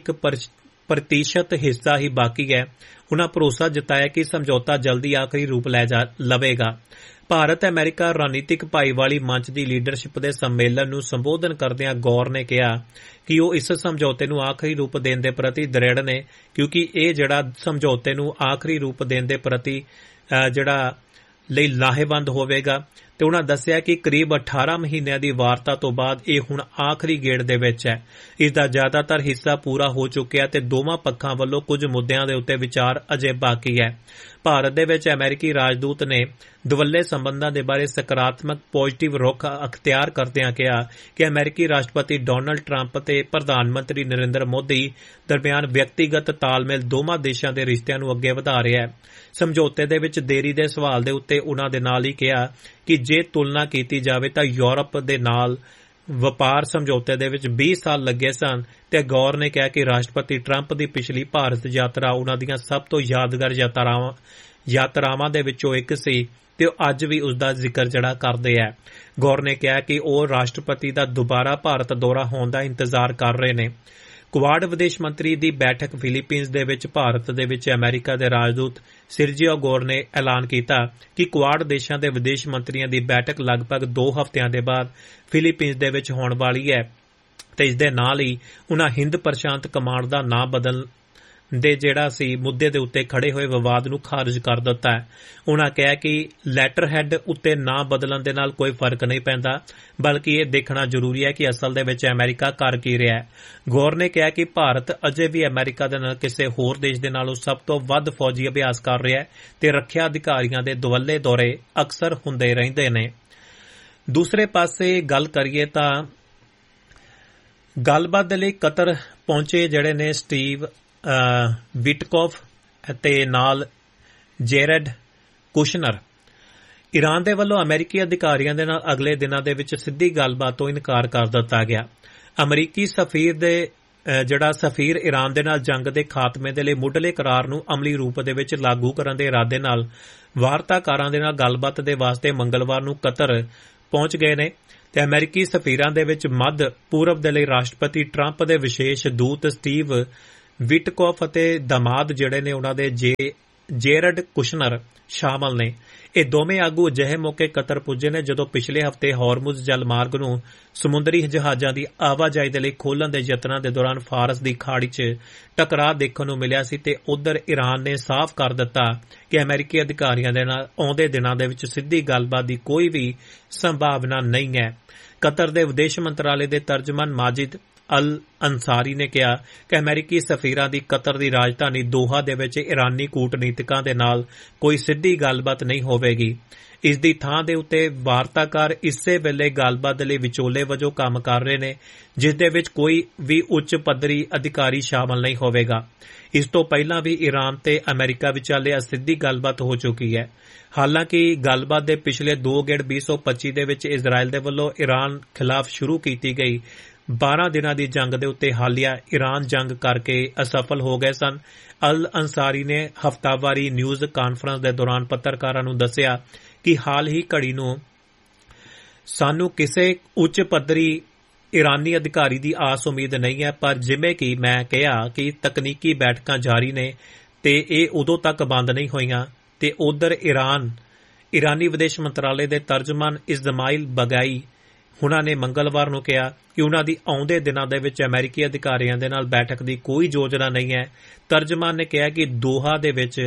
1% ਹਿੱਸਾ ਹੀ ਬਾਕੀ ਹੈ। ਉਨ੍ਹਾਂ ਭਰੋਸਾ ਜਤਾਇਆ ਕਿ ਸਮਝੌਤਾ ਜਲਦੀ ਆਖਰੀ ਰੂਪ ਲਵੇਗਾ। ਭਾਰਤ ਅਮਰੀਕਾ ਰਣਨੀਤਿਕ ਭਾਈਵਾਲੀ ਮੰਚ ਦੀ ਲੀਡਰਸ਼ਿਪ ਦੇ ਸੰਮੇਲਨ ਨੂੰ ਸੰਬੋਧਨ ਕਰਦਿਆਂ ਗੌਰ ਨੇ ਕਿਹਾ ਕਿ ਉਹ ਇਸ ਸਮਝੌਤੇ ਨੂੰ ਆਖਰੀ ਰੂਪ ਦੇਣ ਦੇ ਪ੍ਰਤੀ ਦ੍ਰਿੜ ਨੇ, ਕਿਉਂਕਿ ਇਹ ਜਿਹੜਾ ਸਮਝੌਤੇ ਨੂੰ ਆਖਰੀ ਰੂਪ ਦੇਣ ਦੇ ਪ੍ਰਤੀ ਜਿਹੜਾ ਲਈ ਲਾਹੇਵੰਦ ਹੋਵੇਗਾ। ਤੇ ਉਨ੍ਹਾਂ ਦੱਸਿਆ ਕਿ ਕਰੀਬ 18 ਮਹੀਨਿਆਂ ਦੀ ਵਾਰਤਾ ਤੋਂ ਬਾਅਦ ਇਹ ਹੁਣ ਆਖਰੀ ਗੇੜ ਦੇ ਵਿੱਚ ਹੈ। ਇਸ ਦਾ ਜ਼ਿਆਦਾਤਰ ਹਿੱਸਾ ਪੂਰਾ ਹੋ ਚੁੱਕਿਆ ਤੇ ਦੋਵਾਂ ਪੱਖਾਂ ਵੱਲੋਂ ਕੁਝ ਮੁੱਦਿਆਂ ਦੇ ਉੱਤੇ ਵਿਚਾਰ ਅਜੇ ਬਾਕੀ ਹੈ। ਭਾਰਤ ਦੇ ਵਿੱਚ ਅਮਰੀਕੀ ਰਾਜਦੂਤ ਨੇ ਦੁਵੱਲੇ ਸੰਬੰਧਾਂ ਦੇ ਬਾਰੇ ਸਕਾਰਾਤਮਕ ਪੋਜ਼ਿਟਿਵ ਰੁਖ ਅਖਤਿਆਰ ਕਰਦਿਆਂ ਕਿਹਾ ਕਿ ਅਮਰੀਕੀ ਰਾਸ਼ਟਰਪਤੀ ਡੋਨਾਲਡ ਟਰੰਪ ਤੇ ਪ੍ਰਧਾਨ ਮੰਤਰੀ ਨਰਿੰਦਰ ਮੋਦੀ ਦਰਮਿਆਨ ਵਿਅਕਤੀਗਤ ਤਾਲਮੇਲ ਦੋਵਾਂ ਦੇਸ਼ਾਂ ਦੇ ਰਿਸ਼ਤਿਆਂ ਨੂੰ ਅੱਗੇ ਵਧਾ ਰਿਹਾ ਹੈ। ਸਮਝੌਤੇ ਦੇ ਵਿੱਚ ਦੇਰੀ ਦੇ ਸਵਾਲ ਦੇ ਉੱਤੇ ਉਨ੍ਹਾਂ ਦੇ ਨਾਲ ਹੀ ਕਿਹਾ ਕਿ ਜੇ ਤੁਲਨਾ ਕੀਤੀ ਜਾਵੇ ਤਾਂ ਯੂਰਪ ਦੇ ਨਾਲ ਵਪਾਰ ਸਮਝੌਤੇ ਦੇ ਵਿੱਚ 20 ਸਾਲ ਲੱਗੇ ਸਨ ਤੇ ਗੌਰ ਨੇ ਕਿਹਾ ਕਿ ਰਾਸ਼ਟਰਪਤੀ ਟਰੰਪ ਦੀ ਪਿਛਲੀ ਭਾਰਤ ਯਾਤਰਾ ਉਨ੍ਹਾਂ ਦੀਆਂ ਸਭ ਤੋਂ ਯਾਦਗਾਰ ਯਾਤਰਾਵਾਂ ਦੇ ਵਿੱਚੋਂ ਇੱਕ ਸੀ ਤੇ ਉਹ ਅੱਜ ਵੀ ਉਸ ਦਾ ਜ਼ਿਕਰ ਜਿਹੜਾ ਕਰਦੇ ਹੈ। ਗੌਰ ਨੇ ਕਿਹਾ ਕਿ ਉਹ ਰਾਸ਼ਟਰਪਤੀ ਦਾ ਦੁਬਾਰਾ ਭਾਰਤ ਦੌਰਾ ਹੋਣ ਦਾ ਇੰਤਜ਼ਾਰ ਕਰ ਰਹੇ ਨੇ। ਕੁਆਡ ਵਿਦੇਸ਼ ਮੰਤਰੀ ਦੀ ਬੈਠਕ ਫਿਲੀਪੀਨਜ਼ ਦੇ ਵਿੱਚ ਭਾਰਤ ਦੇ ਵਿੱਚ ਅਮਰੀਕਾ ਦੇ ਰਾਜਦੂਤ ਸਿਰਜੀਓ ਗੌਰ ਨੇ ਐਲਾਨ ਕੀਤਾ ਕਿ ਕੁਆਡ ਦੇਸ਼ਾਂ ਦੇ ਵਿਦੇਸ਼ ਮੰਤਰੀਆਂ ਦੀ ਬੈਠਕ ਲਗਭਗ 2 ਹਫ਼ਤਿਆਂ ਦੇ ਬਾਅਦ ਫਿਲੀਪੀਨਜ਼ ਦੇ ਵਿੱਚ ਹੋਣ ਵਾਲੀ ਹੈ ਤੇ ਇਸ ਦੇ ਨਾਲ ਹੀ ਉਨ੍ਹਾਂ ਹਿੰਦ ਪ੍ਰਸ਼ਾਂਤ ਕਮਾਂਡ ਦਾ ਨਾਂ ਬਦਲਣ ਦੇ ਜਿਹੜਾ ਸੀ ਮੁੱਦੇ ਦੇ ਉੱਤੇ ਖੜੇ ਹੋਏ ਵਿਵਾਦ ਨੂੰ ਖਾਰਜ ਕਰ ਦਿੱਤਾ ਹੈ। ਉਨ੍ਹਾਂ ਕਿਹਾ ਕਿ ਲੈਟਰ ਹੈਡ ਉੱਤੇ ਨਾਂ ਬਦਲਣ ਦੇ ਨਾਲ ਕੋਈ ਫਰਕ ਨਹੀਂ ਪੈਂਦਾ, ਬਲਕਿ ਇਹ ਦੇਖਣਾ ਜ਼ਰੂਰੀ ਹੈ ਕਿ ਅਸਲ ਦੇ ਵਿੱਚ ਅਮਰੀਕਾ ਕਰ ਕੀ ਰਿਹਾ ਹੈ। ਗੌਰ ਨੇ ਕਿਹਾ ਕਿ ਭਾਰਤ ਅਜੇ ਵੀ ਅਮਰੀਕਾ ਦੇ ਨਾਲ ਕਿਸੇ ਹੋਰ ਦੇਸ਼ ਦੇ ਨਾਲੋਂ ਸਭ ਤੋਂ ਵੱਧ ਫੌਜੀ ਅਭਿਆਸ ਕਰ ਰਿਹਾ ਹੈ ਤੇ ਰੱਖਿਆ ਅਧਿਕਾਰੀਆਂ ਦੇ ਦੁਵੱਲੇ ਦੌਰੇ ਅਕਸਰ ਹੁੰਦੇ ਰਹਿੰਦੇ ਨੇ। ਦੂਸਰੇ ਪਾਸੇ ਗੱਲ ਕਰੀਏ ਤਾਂ ਗੱਲਬਾਤ ਦੇ ਲਈ ਕਤਰ ਪਹੁੰਚੇ ਜਿਹੜੇ ਨੇ ਸਟੀਵ ਵਿਟਕੋਫ ਅਤੇ ਨਾਲ ਜੇਰਡ ਕੁਸ਼ਨਰ। ਈਰਾਨ ਦੇ ਵੱਲੋਂ ਅਮਰੀਕੀ ਅਧਿਕਾਰੀਆਂ ਦੇ ਨਾਲ ਅਗਲੇ ਦਿਨਾਂ ਦੇ ਵਿੱਚ ਸਿੱਧੀ ਗੱਲਬਾਤ ਤੋਂ ਇਨਕਾਰ ਕਰ ਦਿੱਤਾ ਗਿਆ। ਅਮਰੀਕੀ ਸਫੀਰ ਈਰਾਨ ਦੇ ਨਾਲ ਜੰਗ ਦੇ ਖਾਤਮੇ ਦੇ ਲਈ ਮੁੱਢਲੇ ਕਰਾਰ ਨੂੰ ਅਮਲੀ ਰੂਪ ਦੇ ਵਿੱਚ ਲਾਗੂ ਕਰਨ ਦੇ ਇਰਾਦੇ ਨਾਲ ਵਾਰਤਾਕਾਰਾਂ ਦੇ ਨਾਲ ਗੱਲਬਾਤ ਦੇ ਵਾਸਤੇ ਮੰਗਲਵਾਰ ਨੂੰ ਕਤਰ ਪਹੁੰਚ ਗਏ ਨੇ ਤੇ ਅਮਰੀਕੀ ਸਫੀਰਾਂ ਦੇ ਵਿੱਚ ਮੱਧ ਪੂਰਬ ਦੇ ਲਈ ਰਾਸ਼ਟਰਪਤੀ ਟਰੰਪ ਦੇ ਵਿਸ਼ੇਸ਼ ਦੂਤ ਸਟੀਵ ਵਿਟਕੋਫ ਅਤੇ ਦਮਾਦ ਜਿਹੜੇ ਨੇ ਉਹਨਾਂ ਦੇ ਜੇਰਡ ਕੁਸ਼ਨਰ ਸ਼ਾਮਲ ਨੇ। ਇਹ ਦੋਵੇਂ ਆਗੂ ਅਜਿਹੇ ਮੌਕੇ ਕਤਰ ਪੁੱਜੇ ਨੇ ਜਦੋਂ ਪਿਛਲੇ ਹਫ਼ਤੇ ਹਾਰਮੁਜ਼ ਜਲ ਮਾਰਗ ਨੂੰ ਸਮੁੰਦਰੀ ਜਹਾਜ਼ਾਂ ਦੀ ਆਵਾਜਾਈ ਦੇ ਲਈ ਖੋਲ੍ਹਣ ਦੇ ਯਤਨਾਂ ਦੇ ਦੌਰਾਨ ਫਾਰਸ ਦੀ ਖਾੜੀ 'ਚ ਟਕਰਾਅ ਦੇਖਣ ਨੂੰ ਮਿਲਿਆ ਸੀ ਤੇ ਉਧਰ ਈਰਾਨ ਨੇ ਸਾਫ਼ ਕਰ ਦਿੱਤਾ ਕਿ ਅਮਰੀਕੀ ਅਧਿਕਾਰੀਆਂ ਦੇ ਨਾਲ ਆਉਂਦੇ ਦਿਨਾਂ ਦੇ ਵਿੱਚ ਸਿੱਧੀ ਗੱਲਬਾਤ ਦੀ ਕੋਈ ਵੀ ਸੰਭਾਵਨਾ ਨਹੀਂ ਹੈ। ਕਤਰ ਦੇ ਵਿਦੇਸ਼ ਮੰਤਰਾਲੇ ਦੇ ਤਰਜਮਾਨ ਮਾਜਿਦ ਅਲ ਅੰਸਾਰੀ ਨੇ ਕਿਹਾ ਕਿ ਅਮਰੀਕੀ ਸਫੀਰਾਂ ਦੀ ਕਤਰ ਦੀ ਰਾਜਧਾਨੀ ਦੋਹਾ ਦੇ ਵਿੱਚ ਈਰਾਨੀ ਕੂਟਨੀਤਿਕਾਂ ਦੇ ਨਾਲ ਕੋਈ ਸਿੱਧੀ ਗੱਲਬਾਤ ਨਹੀਂ ਹੋਵੇਗੀ। ਇਸ ਦੀ ਥਾਂ ਦੇ ਉੱਤੇ ਵਾਰਤਾਕਾਰ ਇਸੇ ਵੇਲੇ ਗੱਲਬਾਤ ਲਈ ਵਿਚੋਲੇ ਵਜੋਂ ਕੰਮ ਕਰ ਰਹੇ ਨੇ, ਜਿਸ ਦੇ ਵਿੱਚ ਕੋਈ ਵੀ ਉੱਚ ਪੱਧਰੀ ਅਧਿਕਾਰੀ ਸ਼ਾਮਲ ਨਹੀਂ ਹੋਵੇਗਾ। ਇਸ ਤੋਂ ਪਹਿਲਾਂ ਵੀ ਈਰਾਨ ਤੇ ਅਮਰੀਕਾ ਵਿਚਾਲੇ ਅਸਿੱਧੀ ਗੱਲਬਾਤ ਹੋ ਚੁੱਕੀ ਹੈ। ਹਾਲਾਂਕਿ ਗੱਲਬਾਤ ਦੇ ਪਿਛਲੇ 2 ਗੇੜ 2025 ਦੇ ਵਿੱਚ ਇਜ਼ਰਾਈਲ ਦੇ ਵੱਲੋਂ ਈਰਾਨ ਖਿਲਾਫ ਸ਼ੁਰੂ ਕੀਤੀ ਗਈ 12 ਦਿਨਾਂ ਦੀ ਜੰਗ ਦੇ ਉੱਤੇ ਹਾਲੀਆ ਈਰਾਨ ਜੰਗ ਕਰਕੇ ਅਸਫਲ ਹੋ ਗਏ ਸਨ। ਅਲ ਅੰਸਾਰੀ ਨੇ ਹਫ਼ਤਾਵਾਰੀ ਨਿਊਜ਼ ਕਾਨਫਰੰਸ ਦੇ ਦੌਰਾਨ ਪੱਤਰਕਾਰਾਂ ਨੂੰ ਦੱਸਿਆ ਕਿ ਹਾਲ ਹੀ ਘੜੀ ਨੂੰ ਸਾਨੂੰ ਕਿਸੇ ਉੱਚ ਪੱਧਰੀ ਈਰਾਨੀ ਅਧਿਕਾਰੀ ਦੀ ਆਸ ਉਮੀਦ ਨਹੀਂ ਹੈ, ਪਰ ਜਿਵੇਂ ਕਿ ਮੈਂ ਕਿਹਾ ਕਿ ਤਕਨੀਕੀ ਬੈਠਕਾਂ ਜਾਰੀ ਨੇ ਤੇ ਇਹ ਉਦੋਂ ਤੱਕ ਬੰਦ ਨਹੀਂ ਹੋਈਆਂ। ਤੇ ਉਧਰ ਈਰਾਨੀ ਵਿਦੇਸ਼ ਮੰਤਰਾਲੇ ਦੇ ਤਰਜਮਾਨ ਇਸਮਾਈਲ ਬਗਾਈ ਉਨ੍ਹਾਂ ਨੇ ਮੰਗਲਵਾਰ ਨੂੰ ਕਿਹਾ ਕਿ ਉਨ੍ਹਾਂ ਦੀ ਆਉਂਦੇ ਦਿਨਾਂ ਦੇ ਵਿੱਚ ਅਮਰੀਕੀ ਅਧਿਕਾਰੀਆਂ ਦੇ ਨਾਲ ਬੈਠਕ ਦੀ ਕੋਈ ਯੋਜਨਾ ਨਹੀਂ ਹੈ। ਤਰਜਮਾਨ ਨੇ ਕਿਹਾ ਕਿ ਦੋਹਾ ਦੇ ਵਿੱਚ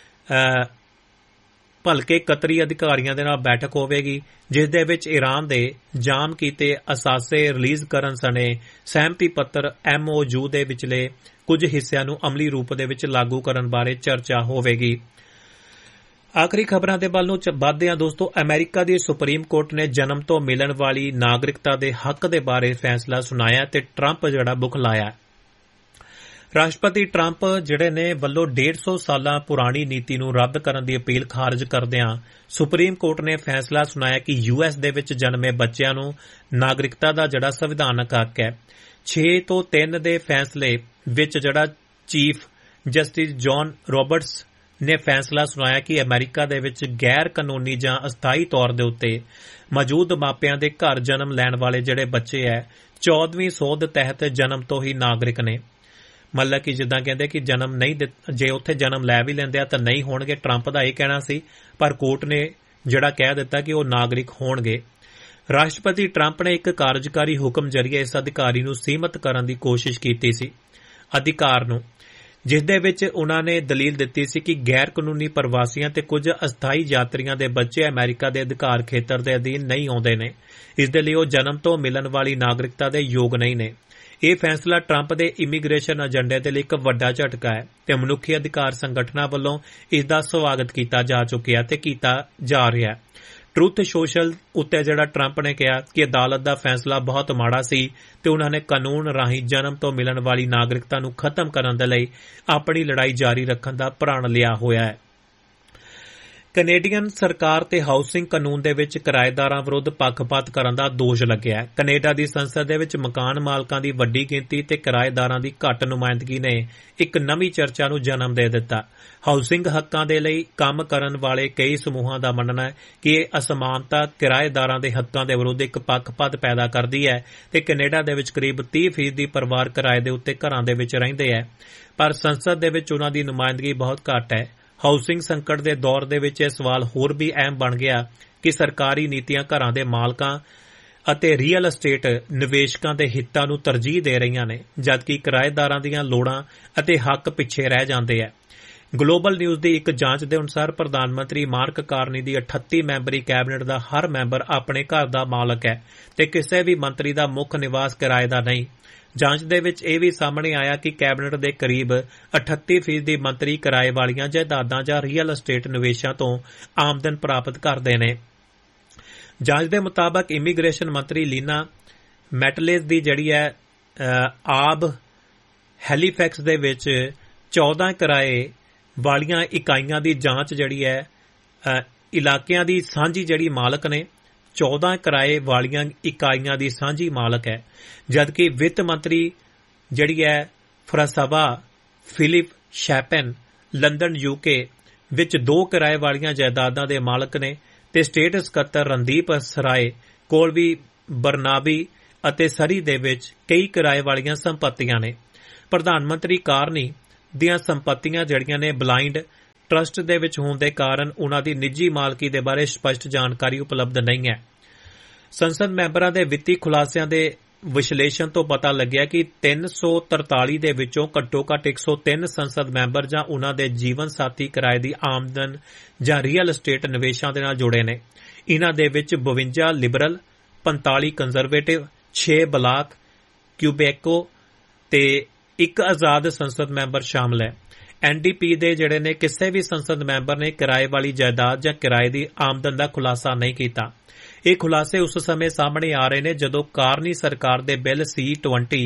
ਭਲਕੇ ਕਤਰੀ ਅਧਿਕਾਰੀਆਂ ਦੇ ਨਾਲ ਬੈਠਕ ਹੋਵੇਗੀ, ਜਿਸ ਦੇ ਵਿੱਚ ਈਰਾਨ ਦੇ ਜਾਮ ਕੀਤੇ ਅਸਾਸੇ ਰਿਲੀਜ਼ ਕਰਨ ਸਣੇ ਸਹਿਮਤੀ ਪੱਤਰ MOU ਦੇ ਵਿਚਲੇ ਕੁਝ ਹਿੱਸਿਆਂ ਨੂੰ ਅਮਲੀ ਰੂਪ ਦੇ ਵਿੱਚ ਲਾਗੂ ਕਰਨ ਬਾਰੇ ਚਰਚਾ ਹੋਵੇਗੀ। ਆਖਰੀ ਖਬਰਾਂ ਦੇ ਵੱਲ ਨੂੰ ਵਧਦੇ ਹਾਂ ਦੋਸਤੋ। ਅਮਰੀਕਾ ਦੀ ਸੁਪਰੀਮ ਕੋਰਟ ਨੇ ਜਨਮ ਤੋਂ ਮਿਲਣ ਵਾਲੀ ਨਾਗਰਿਕਤਾ ਦੇ ਹੱਕ ਦੇ ਬਾਰੇ ਫੈਸਲਾ ਸੁਣਾਇਆ ਤੇ ਟਰੰਪ ਜਿਹੜਾ ਬੁਖਲਾਇਆ। ਰਾਸ਼ਟਰਪਤੀ ਟਰੰਪ ਜਿਹੜੇ ਨੇ ਵੱਲੋਂ 150 ਸਾਲਾਂ ਪੁਰਾਣੀ ਨੀਤੀ ਨੂੰ ਰੱਦ ਕਰਨ ਦੀ ਅਪੀਲ ਖਾਰਜ ਕਰਦਿਆਂ ਸੁਪਰੀਮ ਕੋਰਟ ਨੇ ਫੈਸਲਾ ਸੁਣਾਇਆ ਕਿ US ਦੇ ਵਿੱਚ ਜਨਮੇ ਬੱਚਿਆਂ ਨੂੰ ਨਾਗਰਿਕਤਾ ਦਾ ਜਿਹੜਾ ਸੰਵਿਧਾਨਕ ਹੱਕ ਹੈ। 6-3 ਦੇ ਫੈਸਲੇ ਵਿੱਚ ਜਿਹੜਾ ਚੀਫ ਜਸਟਿਸ ਜੌਨ ਰੌਬਰਟਸ ਨੇ ਫੈਸਲਾ ਸੁਣਾਇਆ ਕਿ ਅਮਰੀਕਾ ਦੇ ਵਿੱਚ ਗੈਰ ਕਾਨੂੰਨੀ ਜਾਂ ਅਸਥਾਈ ਤੌਰ ਦੇ ਉੱਤੇ ਮੌਜੂਦ ਮਾਪਿਆਂ ਦੇ ਘਰ ਜਨਮ ਲੈਣ ਵਾਲੇ ਜਿਹੜੇ ਬੱਚੇ ਹੈ 14ਵੀਂ ਸੋਧ ਤਹਿਤ ਜਨਮ ਤੋਂ ਹੀ ਨਾਗਰਿਕ ਨੇ। ਮਤਲਬ ਕਿ ਜਿੱਦਾਂ ਕਹਿੰਦੇ ਕਿ ਜਨਮ ਨਹੀਂ ਜੇ ਉੱਥੇ ਜਨਮ ਲੈ ਵੀ ਲੈਂਦੇ ਆ ਤਾਂ ਨਹੀਂ ਹੋਣਗੇ। ਟਰੰਪ ਦਾ ਇਹ ਕਹਿਣਾ ਸੀ, ਪਰ ਕੋਰਟ ਨੇ ਜਿਹੜਾ ਕਹਿ ਦਿੱਤਾ ਕਿ ਉਹ ਨਾਗਰਿਕ ਹੋਣਗੇ। ਰਾਸ਼ਟਰਪਤੀ ਟਰੰਪ ਨੇ ਇੱਕ ਕਾਰਜਕਾਰੀ ਹੁਕਮ ਜ਼ਰੀਏ ਇਸ ਅਧਿਕਾਰੀ ਨੂੰ ਸੀਮਤ ਕਰਨ ਦੀ ਕੋਸ਼ਿਸ਼ ਕੀਤੀ ਸੀ ਅਧਿਕਾਰ ਨੂੰ, ਜਿਸ ਦੇ ਵਿੱਚ ਉਨ੍ਹਾਂ ਨੇ ਦਲੀਲ ਦਿੱਤੀ ਸੀ ਕਿ ਗੈਰ ਕਾਨੂੰਨੀ ਪ੍ਰਵਾਸੀਆਂ ਤੇ ਕੁਝ ਅਸਥਾਈ ਯਾਤਰੀਆਂ ਦੇ ਬੱਚੇ ਅਮਰੀਕਾ ਦੇ ਅਧਿਕਾਰ ਖੇਤਰ ਦੇ ਅਧੀਨ ਨਹੀਂ ਆਉਂਦੇ ਨੇ। ਇਸ ਦੇ ਲਈ ਉਹ ਜਨਮ ਤੋਂ ਮਿਲਣ ਵਾਲੀ ਨਾਗਰਿਕਤਾ ਦੇ ਯੋਗ ਨਹੀਂ ਨੇ। ਇਹ ਫੈਸਲਾ ਟਰੰਪ ਦੇ ਇਮੀਗ੍ਰੇਸ਼ਨ ਏਜੰਡੇ ਦੇ ਲਈ ਇੱਕ ਵੱਡਾ ਝਟਕਾ ਹੈ ਤੇ ਮਨੁੱਖੀ ਅਧਿਕਾਰ ਸੰਗਠਨਾਂ ਵੱਲੋਂ ਇਸ ਦਾ ਸਵਾਗਤ ਕੀਤਾ ਜਾ ਚੁੱਕਿਆ ਤੇ ਕੀਤਾ ਜਾ ਰਿਹਾ ਹੈ। ਟਰੁੱਥ ਸੋਸ਼ਲ ਉੱਤੇ ਜਿਹੜਾ ਟਰੰਪ ਨੇ ਕਿਹਾ ਕਿ ਅਦਾਲਤ ਦਾ ਫੈਸਲਾ ਬਹੁਤ ਮਾੜਾ ਸੀ ਤੇ ਉਨ੍ਹਾਂ ਨੇ ਕਾਨੂੰਨ ਰਾਹੀਂ ਜਨਮ ਤੋਂ ਮਿਲਣ ਵਾਲੀ ਨਾਗਰਿਕਤਾ ਨੂੰ ਖਤਮ ਕਰਨ ਦੇ ਲਈ ਆਪਣੀ ਲੜਾਈ ਜਾਰੀ ਰੱਖਣ ਦਾ ਪ੍ਰਣ ਲਿਆ ਹੋਇਆ ਹੈ। ਕੈਨੇਡੀਅਨ ਸਰਕਾਰ ਤੇ ਹਾਊਸਿੰਗ ਕਾਨੂੰਨ ਦੇ ਵਿੱਚ ਕਿਰਾਏਦਾਰਾਂ ਵਿਰੁੱਧ ਪੱਖਪਾਤ ਕਰਨ ਦਾ ਦੋਸ਼ ਲੱਗਿਆ ਹੈ। ਕੈਨੇਡਾ ਦੀ ਸੰਸਦ ਦੇ ਵਿੱਚ ਮਕਾਨ ਮਾਲਕਾਂ ਦੀ ਵੱਡੀ ਗਿਣਤੀ ਤੇ ਕਿਰਾਏਦਾਰਾਂ ਦੀ ਘੱਟ ਨੁਮਾਇੰਦਗੀ ਨੇ ਇੱਕ ਨਵੀਂ ਚਰਚਾ ਨੂੰ ਜਨਮ ਦੇ ਦਿੱਤਾ। ਹਾਊਸਿੰਗ ਹੱਕਾਂ ਦੇ ਲਈ ਕੰਮ ਕਰਨ ਵਾਲੇ ਕਈ ਸਮੂਹਾਂ ਦਾ ਮੰਨਣਾ ਹੈ ਕਿ ਇਹ ਅਸਮਾਨਤਾ ਕਿਰਾਏਦਾਰਾਂ ਦੇ ਹੱਕਾਂ ਦੇ ਵਿਰੁੱਧ ਇੱਕ ਪੱਖਪਾਤ ਪੈਦਾ ਕਰਦੀ ਹੈ ਤੇ ਕੈਨੇਡਾ ਦੇ ਵਿੱਚ ਕਰੀਬ 30% ਪਰਿਵਾਰ ਕਿਰਾਏ ਦੇ ਉੱਤੇ ਘਰਾਂ ਦੇ ਵਿੱਚ ਰਹਿੰਦੇ ਹੈ, ਪਰ ਸੰਸਦ ਦੇ ਵਿੱਚ ਉਨ੍ਹਾਂ ਦੀ ਨੁਮਾਇੰਦਗੀ ਬਹੁਤ ਘੱਟ ਹੈ। ਹਾਊਸਿੰਗ ਸੰਕਟ ਦੇ ਦੌਰ ਦੇ ਵਿੱਚ ਇਹ ਸਵਾਲ ਹੋਰ ਵੀ ਅਹਿਮ ਬਣ ਗਿਆ ਕਿ ਸਰਕਾਰੀ ਨੀਤੀਆਂ ਘਰਾਂ ਦੇ ਮਾਲਕਾਂ ਅਤੇ ਰੀਅਲ ਅਸਟੇਟ ਨਿਵੇਸ਼ਕਾਂ ਦੇ ਹਿੱਤਾਂ ਨੂੰ ਤਰਜੀਹ ਦੇ ਰਹੀਆਂ ਨੇ, ਜਦਕਿ ਕਿਰਾਏਦਾਰਾਂ ਦੀਆਂ ਲੋੜਾਂ ਅਤੇ ਹੱਕ ਪਿੱਛੇ ਰਹਿ ਜਾਂਦੇ ਹੈ। ਗਲੋਬਲ ਨਿਊਜ਼ ਦੀ ਇੱਕ ਜਾਂਚ ਦੇ ਅਨੁਸਾਰ ਪ੍ਰਧਾਨ ਮੰਤਰੀ ਮਾਰਕ ਕਾਰਨੀ ਦੀ 38 ਮੈਂਬਰੀ ਕੈਬਨਿਟ ਦਾ ਹਰ ਮੈਂਬਰ ਆਪਣੇ ਘਰ ਦਾ ਮਾਲਕ ਹੈ ਤੇ ਕਿਸੇ ਵੀ ਮੰਤਰੀ ਦਾ ਮੁੱਖ ਨਿਵਾਸ ਕਿਰਾਏ ਦਾ ਨਹੀਂ। ਜਾਂਚ ਦੇ ਵਿੱਚ ਇਹ ਵੀ ਸਾਹਮਣੇ ਆਇਆ ਕਿ ਕੈਬਨਿਟ ਦੇ ਕਰੀਬ 38% ਮੰਤਰੀ ਕਿਰਾਏ ਵਾਲੀਆਂ ਜਾਇਦਾਦਾਂ ਜਾਂ ਰੀਅਲ ਅਸਟੇਟ ਨਿਵੇਸ਼ਾਂ ਤੋਂ ਆਮਦਨ ਪ੍ਰਾਪਤ ਕਰਦੇ ਨੇ। ਜਾਂਚ ਦੇ ਮੁਤਾਬਕ ਇਮੀਗ੍ਰੇਸ਼ਨ ਮੰਤਰੀ ਲੀਨਾ ਮੈਟਲੇਸ ਦੀ ਜਿਹੜੀ ਹੈ ਆਬ ਹੈਲੀਫੈਕਸ ਦੇ ਵਿੱਚ 14 ਕਿਰਾਏ ਵਾਲੀਆਂ ਇਕਾਈਆਂ ਦੀ ਜਾਂਚ ਜਿਹੜੀ ਹੈ ਇਲਾਕਿਆਂ ਦੀ ਸਾਂਝੀ ਜਿਹੜੀ ਮਾਲਕ ਨੇ 14 ਕਿਰਾਏ ਵਾਲੀਆਂ ਇਕਾਈਆਂ ਦੀ ਸਾਂਝੀ ਮਾਲਕ ਹੈ, ਜਦਕਿ ਵਿੱਤ ਮੰਤਰੀ ਜਿਹੜੀ ਹੈ ਫਰਾਂਸਵਾ ਫਿਲਿਪ ਸ਼ੈਪਨ ਲੰਡਨ UK ਵਿੱਚ 2 ਕਿਰਾਏ ਵਾਲੀਆਂ ਜਾਇਦਾਦਾਂ ਦੇ ਮਾਲਕ ਨੇ ਤੇ ਸਟੇਟ ਸਕੱਤਰ ਰਣਦੀਪ ਸਰਾਏ ਕੋਲ ਵੀ ਬਰਨਾਬੀ ਅਤੇ ਸਰੀ ਦੇ ਵਿੱਚ ਕਈ ਕਿਰਾਏ ਵਾਲੀਆਂ ਸੰਪਤੀਆਂ ਨੇ। ਪ੍ਰਧਾਨ ਮੰਤਰੀ ਕਾਰਨੀ ਦੀਆਂ ਸੰਪत्तियां ਜਿਹੜੀਆਂ ਨੇ ਬਲਾਈਂਡ ਟਰਸਟ ਦੇ ਵਿੱਚ ਹੋਣ ਦੇ ਕਾਰਨ ਉਨ੍ਹਾਂ ਦੀ ਨਿੱਜੀ ਮਾਲਕੀ ਦੇ ਬਾਰੇ ਸਪਸ਼ਟ ਜਾਣਕਾਰੀ ਉਪਲਬਧ ਨਹੀਂ ਹੈ। ਸੰਸਦ ਮੈਂਬਰਾਂ ਦੇ ਵਿੱਤੀ ਖੁਲਾਸਿਆਂ ਦੇ ਵਿਸ਼ਲੇਸ਼ਣ ਤੋਂ ਪਤਾ ਲੱਗਿਆ ਕਿ 343 ਦੇ ਵਿੱਚੋਂ ਘੱਟੋ-ਘੱਟ 103 ਸੰਸਦ ਮੈਂਬਰ ਜਾਂ ਉਨ੍ਹਾਂ ਦੇ ਜੀਵਨ ਸਾਥੀ ਕਿਰਾਏ ਦੀ ਆਮਦਨ ਜਾਂ ਰੀਅਲ estate ਨਿਵੇਸ਼ਾਂ ਦੇ ਨਾਲ ਜੁੜੇ ਨੇ। ਇਨ੍ਹਾਂ ਦੇ ਵਿੱਚ 52 ਲਿਬਰਲ, 45 ਕੰਜ਼ਰਵੇਟਿਵ, 6 ਬਲਾਕ ਕਿਊਬੈਕੋ ਤੇ ਇੱਕ ਆਜ਼ਾਦ ਸੰਸਦ ਮੈਂਬਰ ਸ਼ਾਮਲ ਹੈ। NDP ਦੇ ਜਿਹੜੇ ਨੇ ਕਿਸੇ ਵੀ ਸੰਸਦ ਮੈਂਬਰ ਨੇ ਕਿਰਾਏ ਵਾਲੀ ਜਾਇਦਾਦ ਜਾਂ ਕਿਰਾਏ ਦੀ ਆਮਦਨ ਦਾ ਖੁਲਾਸਾ ਨਹੀਂ ਕੀਤਾ। ਇਹ ਖੁਲਾਸੇ ਉਸ ਸਮੇਂ ਸਾਹਮਣੇ ਆ ਰਹੇ ਨੇ ਜਦੋਂ ਕਾਰਨੀ ਸਰਕਾਰ ਦੇ bill C-20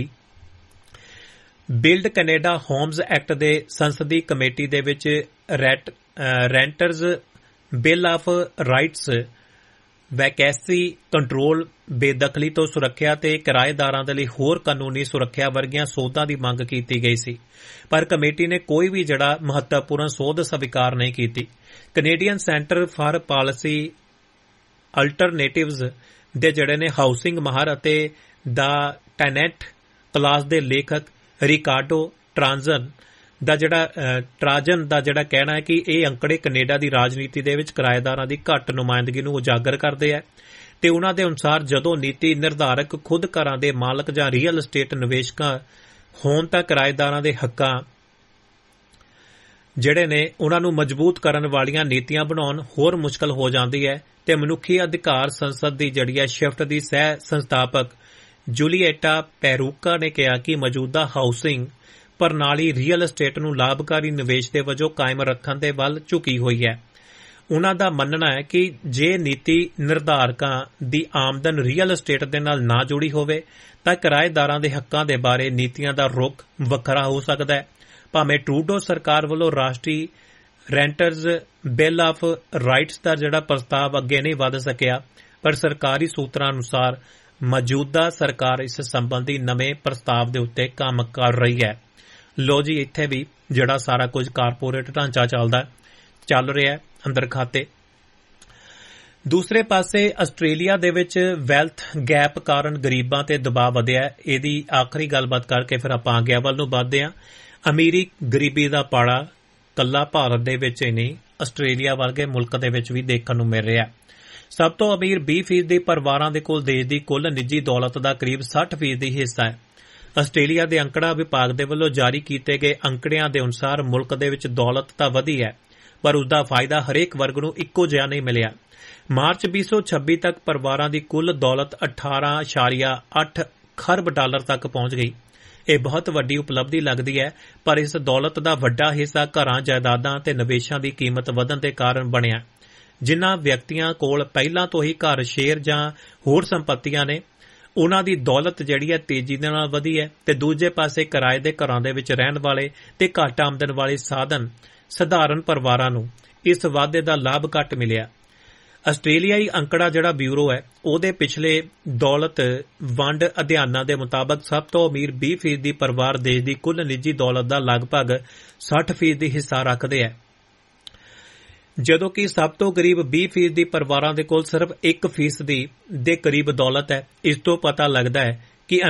build Canada homes act ਦੇ ਸੰਸਦੀ ਕਮੇਟੀ ਦੇ ਵਿੱਚ ਰੈਂਟਰਜ਼ bill of rights, vacancy control, ਬੇਦਖਲੀ ਤੋਂ ਸੁਰੱਖਿਆ ਤੇ ਕਿਰਾਏਦਾਰਾਂ ਦੇ ਲਈ ਹੋਰ ਕਾਨੂੰਨੀ ਸੁਰੱਖਿਆ ਵਰਗੀਆਂ ਸੋਧਾਂ ਦੀ ਮੰਗ ਕੀਤੀ ਗਈ ਸੀ, ਪਰ ਕਮੇਟੀ ਨੇ ਕੋਈ ਵੀ ਜਿਹੜਾ ਮਹੱਤਵਪੂਰਨ ਸੋਧ ਸਵੀਕਾਰ ਨਹੀਂ ਕੀਤੀ। ਕੈਨੇਡੀਅਨ ਸੈਂਟਰ ਫਾਰ ਪਾਲਿਸੀ ਅਲਟਰਨੇਟਿਵਜ਼ ਦੇ ਜਿਹੜੇ ਨੇ ਹਾਊਸਿੰਗ ਮਾਹਰ ਅਤੇ ਦਾ ਟੈਨੈਂਟ ਕਲਾਸ ਦੇ ਲੇਖਕ ਰਿਕਾਰਡੋ ਟਰਾਂਜਨ ਦਾ ਜਿਹੜਾ ਕਹਿਣਾ ਹੈ ਕਿ ਇਹ ਅੰਕੜੇ ਕੈਨੇਡਾ ਦੀ ਰਾਜਨੀਤੀ ਦੇ ਵਿੱਚ ਕਿਰਾਏਦਾਰਾਂ ਦੀ ਘੱਟ ਨੁਮਾਇੰਦਗੀ ਨੂੰ ਉਜਾਗਰ ਕਰਦੇ ਹੈ ਤੇ ਉਨ੍ਹਾਂ ਦੇ ਅਨੁਸਾਰ ਜਦੋਂ ਨੀਤੀ ਨਿਰਧਾਰਕ ਖੁਦ ਘਰਾਂ ਦੇ ਮਾਲਕ ਜਾਂ ਰੀਅਲ estate ਨਿਵੇਸ਼ਕਾਂ ਹੋਣ ਤਾਂ ਕਿਰਾਏਦਾਰਾਂ ਦੇ ਹੱਕਾਂ ਜਿਹੜੇ ਨੇ ਉਨ੍ਹਾਂ ਨੂੰ ਮਜ਼ਬੂਤ ਕਰਨ ਵਾਲੀਆਂ ਨੀਤੀਆਂ ਬਣਾਉਣ ਹੋਰ ਮੁਸ਼ਕਲ ਹੋ ਜਾਂਦੀ ਹੈ ਤੇ ਮਨੁੱਖੀ ਅਧਿਕਾਰ ਸੰਸਦ ਦੀ ਜਿਹੜੀ ਹੈ ਸ਼ਿਫਟ ਦੀ ਸਹਿ ਸੰਸਥਾਪਕ ਜੂਲੀਏਟਾ ਪੈਰੂਕਾ ਨੇ ਕਿਹਾ ਕਿ ਮੌਜੂਦਾ ਹਾਊਸਿੰਗ ਪ੍ਰਣਾਲੀ ਰੀਅਲ estate ਨੂੰ ਲਾਭਕਾਰੀ ਨਿਵੇਸ਼ ਦੇ ਵਜੋਂ ਕਾਇਮ ਰੱਖਣ ਦੇ ਵੱਲ ਝੁਕੀ ਹੋਈ ਹੈ। ਉਨ੍ਹਾਂ ਦਾ ਮੰਨਣਾ ਹੈ ਕਿ ਜੇ ਨੀਤੀ ਨਿਰਧਾਰਕਾਂ ਦੀ ਆਮਦਨ ਰੀਅਲ estate ਦੇ ਨਾਲ ਨਾ ਜੁੜੀ ਹੋਵੇ ਤਾਂ ਕਿਰਾਏਦਾਰਾਂ ਦੇ ਹੱਕਾਂ ਦੇ ਬਾਰੇ ਨੀਤੀਆਂ ਦਾ ਰੁਖ ਵੱਖਰਾ ਹੋ ਸਕਦਾ ਹੈ। ਭਾਵੇਂ ਟਰੂਡੋ ਸਰਕਾਰ ਵੱਲੋਂ ਰਾਸ਼ਟਰੀ ਰੈਂਟਰਜ਼ ਬਿੱਲ ਆਫ ਰਾਈਟਸ ਦਾ ਜਿਹੜਾ ਪ੍ਰਸਤਾਵ ਅੱਗੇ ਨਹੀਂ ਵਧ ਸਕਿਆ, ਪਰ ਸਰਕਾਰੀ ਸੂਤਰਾਂ ਅਨੁਸਾਰ ਮੌਜੂਦਾ ਸਰਕਾਰ ਇਸ ਸੰਬੰਧੀ ਨਵੇਂ ਪ੍ਰਸਤਾਵ ਦੇ ਉੱਤੇ ਕੰਮ ਕਰ ਰਹੀ ਹੈ। ਲੋ ਜੀ, ਇੱਥੇ ਵੀ ਜਿਹੜਾ ਸਾਰਾ ਕੁਝ ਕਾਰਪੋਰੇਟ ਢਾਂਚਾ ਚੱਲ ਰਿਹਾ ਹੈ ਅੰਦਰ ਖਾਤੇ। ਦੂਸਰੇ ਪਾਸੇ ਆਸਟ੍ਰੇਲੀਆ ਦੇ ਵਿੱਚ ਵੈਲਥ ਗੈਪ ਕਾਰਨ ਗਰੀਬਾਂ ਤੇ ਦਬਾਅ ਵਧਿਆ ਹੈ। ਇਹਦੀ ਆਖਰੀ ਗੱਲਬਾਤ ਕਰਕੇ ਫਿਰ ਆਪਾਂ ਅੱਗੇ ਵੱਲ ਨੂੰ ਵਧਦੇ ਹਾਂ। ਅਮੀਰੀ ਗਰੀਬੀ ਦਾ ਪਾੜਾ ਕੱਲਾ ਭਾਰਤ ਦੇ ਵਿੱਚ ਹੀ ਨਹੀਂ, ਆਸਟ੍ਰੇਲੀਆ ਵਰਗੇ ਮੁਲਕ ਦੇ ਵਿੱਚ ਵੀ ਦੇਖਣ ਨੂੰ ਮਿਲ ਰਿਹਾ ਹੈ। ਸਭ ਤੋਂ ਅਮੀਰ 20% ਪਰਿਵਾਰਾਂ ਦੇ ਕੋਲ ਦੇਸ਼ ਦੀ ਕੁੱਲ ਨਿੱਜੀ ਦੌਲਤ ਦਾ ਕਰੀਬ 60% ਹਿੱਸਾ ਹੈ। ਆਸਟ੍ਰੇਲੀਆ ਦੇ ਅੰਕੜਾ ਵਿਭਾਗ ਦੇ ਵੱਲੋਂ ਜਾਰੀ ਕੀਤੇ ਗਏ ਅੰਕੜਿਆਂ ਦੇ ਅਨੁਸਾਰ ਮੁਲਕ ਦੇ ਵਿੱਚ ਦੌਲਤ ਤਾਂ ਵਧੀ ਹੈ, ਪਰ ਉਸ ਦਾ ਫਾਇਦਾ ਹਰੇਕ ਵਰਗ ਨੂੰ ਇੱਕੋ ਜਿਹਾ ਨਹੀਂ ਮਿਲਿਆ। ਮਾਰਚ 2026 ਤੱਕ ਪਰਿਵਾਰਾਂ ਦੀ ਕੁੱਲ ਦੌਲਤ 18.8 ਖਰਬ ਡਾਲਰ ਤੱਕ ਪਹੁੰਚ ਗਈ। ਇਹ ਬਹੁਤ ਵੱਡੀ ਉਪਲਬਧੀ ਲੱਗਦੀ ਹੈ, ਪਰ ਇਸ ਦੌਲਤ ਦਾ ਵੱਡਾ ਹਿੱਸਾ ਘਰਾਂ, ਜਾਇਦਾਦਾਂ ਤੇ ਨਿਵੇਸ਼ਾਂ ਦੀ ਕੀਮਤ ਵਧਣ ਦੇ ਕਾਰਨ ਬਣਿਆ। ਜਿਨ੍ਹਾਂ ਵਿਅਕਤੀਆਂ ਕੋਲ ਪਹਿਲਾਂ ਤੋਂ ਹੀ ਘਰ, ਸ਼ੇਅਰ ਜਾਂ ਹੋਰ ਸੰਪत्तियां ਨੇ, ਉਨ੍ਹਾਂ ਦੀ ਦੌਲਤ ਜਿਹੜੀ ਹੈ ਤੇਜ਼ੀ ਦੇ ਨਾਲ ਵਧੀ ਹੈ ਤੇ ਦੂਜੇ ਪਾਸੇ ਕਿਰਾਏ ਦੇ ਘਰਾਂ ਦੇ ਵਿੱਚ ਰਹਿਣ ਵਾਲੇ ਤੇ ਘੱਟ ਆਮਦਨ ਵਾਲੇ ਸਧਾਰਨ ਪਰਿਵਾਰਾਂ ਨੂੰ ਇਸ ਵਾਧੇ ਦਾ ਲਾਭ ਘੱਟ ਮਿਲਿਆ। ਆਸਟ੍ਰੇਲੀਆਈ ਅੰਕੜਾ ਜਿਹੜਾ ਬਿਊਰੋ ਹੈ ਉਹਦੇ ਪਿਛਲੇ ਦੌਲਤ ਵੰਡ ਅਧਿਐਨਾਂ ਦੇ ਮੁਤਾਬਕ ਸਭ ਤੋਂ ਅਮੀਰ 20% ਪਰਿਵਾਰ ਦੇਸ਼ ਦੀ ਕੁੱਲ ਨਿੱਜੀ ਦੌਲਤ ਦਾ ਲਗਭਗ 60% ਹਿੱਸਾ ਰੱਖਦੇ ਹੈ, ਜਦੋਂ ਕਿ ਸਭ ਤੋਂ ਗਰੀਬ 20% ਪਰਿਵਾਰਾਂ ਦੇ ਕੋਲ ਸਿਰਫ 1% ਦੇ ਕਰੀਬ ਦੌਲਤ ਹੈ। ਇਸ ਤੋਂ ਪਤਾ ਲੱਗਦਾ ਹੈ ਕਿ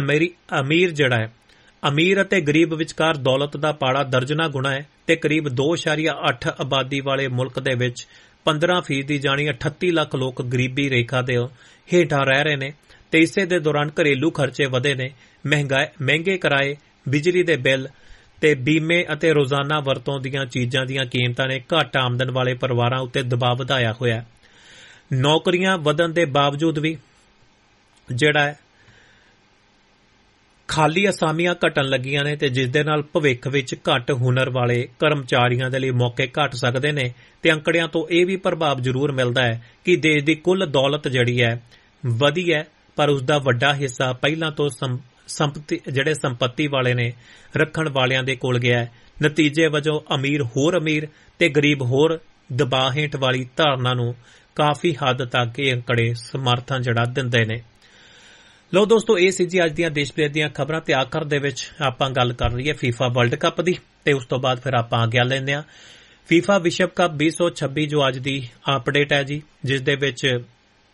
ਅਮੀਰ ਅਤੇ ਗਰੀਬ ਵਿਚਕਾਰ ਦੌਲਤ ਦਾ ਪਾੜਾ ਦਰਜਨਾਂ ਗੁਣਾ ਹੈ ਤੇ ਕਰੀਬ 2.8 ਆਬਾਦੀ ਵਾਲੇ ਮੁਲਕ ਦੇ ਵਿੱਚ 15% ਜਾਣੀ 38 ਲੱਖ ਲੋਕ ਗਰੀਬੀ ਰੇਖਾ ਦੇ ਹੇਠਾਂ ਰਹਿ ਰਹੇ ਨੇ ਤੇ ਇਸੇ ਦੇ ਦੌਰਾਨ ਘਰੇਲੂ ਖਰਚੇ ਵਧੇ ਨੇ। ਮਹਿੰਗੇ ਕਿਰਾਏ, ਬਿਜਲੀ ਦੇ ਬਿੱਲ ਤੇ ਬੀਮੇ ਅਤੇ ਰੋਜ਼ਾਨਾ ਵਰਤੋਂ ਦੀਆਂ ਚੀਜ਼ਾਂ ਦੀਆਂ ਕੀਮਤਾਂ ਨੇ ਘੱਟ ਆਮਦਨ ਵਾਲੇ ਪਰਿਵਾਰਾਂ ਉੱਤੇ ਦਬਾਅ ਵਧਾਇਆ ਹੋਇਆ। ਨੌਕਰੀਆਂ ਵਧਣ ਦੇ ਬਾਵਜੂਦ ਵੀ ਜਿਹੜਾ ਹੈ ਖਾਲੀ ਅਸਾਮੀਆਂ ਘਟਣ ਲੱਗੀਆਂ ਨੇ ਤੇ ਜਿਸ ਦੇ ਨਾਲ ਭਵਿੱਖ ਵਿੱਚ ਘੱਟ ਹੁਨਰ ਵਾਲੇ ਕਰਮਚਾਰੀਆਂ ਦੇ ਲਈ ਮੌਕੇ ਘਟ ਸਕਦੇ ਨੇ ਤੇ ਅੰਕੜਿਆਂ ਤੋਂ ਇਹ ਵੀ ਪ੍ਰਭਾਵ ਜ਼ਰੂਰ ਮਿਲਦਾ ਹੈ ਕਿ ਦੇਸ਼ ਦੀ ਕੁੱਲ ਦੌਲਤ ਜਿਹੜੀ ਹੈ ਵਧੀ ਹੈ, ਪਰ ਉਸ ਦਾ ਵੱਡਾ ਹਿੱਸਾ ਪਹਿਲਾਂ ਤੋਂ ਸੰਪत्ति ਵਾਲੇ ਨੇ ਰੱਖਣ ਵਾਲਿਆਂ ਦੇ ਕੋਲ ਗਿਆ ਹੈ। ਨਤੀਜੇ ਵਜੋਂ ਅਮੀਰ ਹੋਰ ਅਮੀਰ ਤੇ ਗਰੀਬ ਹੋਰ ਦਬਾਅ ਹੇਠ ਵਾਲੀ ਧਾਰਨਾ ਨੂੰ ਕਾਫੀ ਹੱਦ ਤੱਕ ਇਹ ਅੰਕੜੇ ਸਮਰਥਨ ਜਿਹੜਾ ਦਿੰਦੇ ਨੇ। ਲੋ ਦੋਸਤੋ, ਇਹ ਸੀ ਜੀ ਅੱਜ ਦੀਆਂ ਦੇਸ਼ ਵਿਦੇਸ਼ ਦੀਆਂ ਖਬਰਾਂ ਤੇ ਆਖਰ ਦੇ ਵਿੱਚ ਆਪਾਂ ਗੱਲ ਕਰ ਰਹੀ ਹੈ FIFA ਵਰਲਡ ਕੱਪ ਦੀ ਤੇ ਉਸ ਤੋਂ ਬਾਅਦ ਫਿਰ ਆਪਾਂ ਅੱਗੇ ਲੈਂਦੇ ਹਾਂ FIFA ਵਿਸ਼ਵ ਕੱਪ 2026 ਜੋ ਅੱਜ ਦੀ ਅਪਡੇਟ ਹੈ ਜੀ, ਜਿਸ ਦੇ ਵਿੱਚ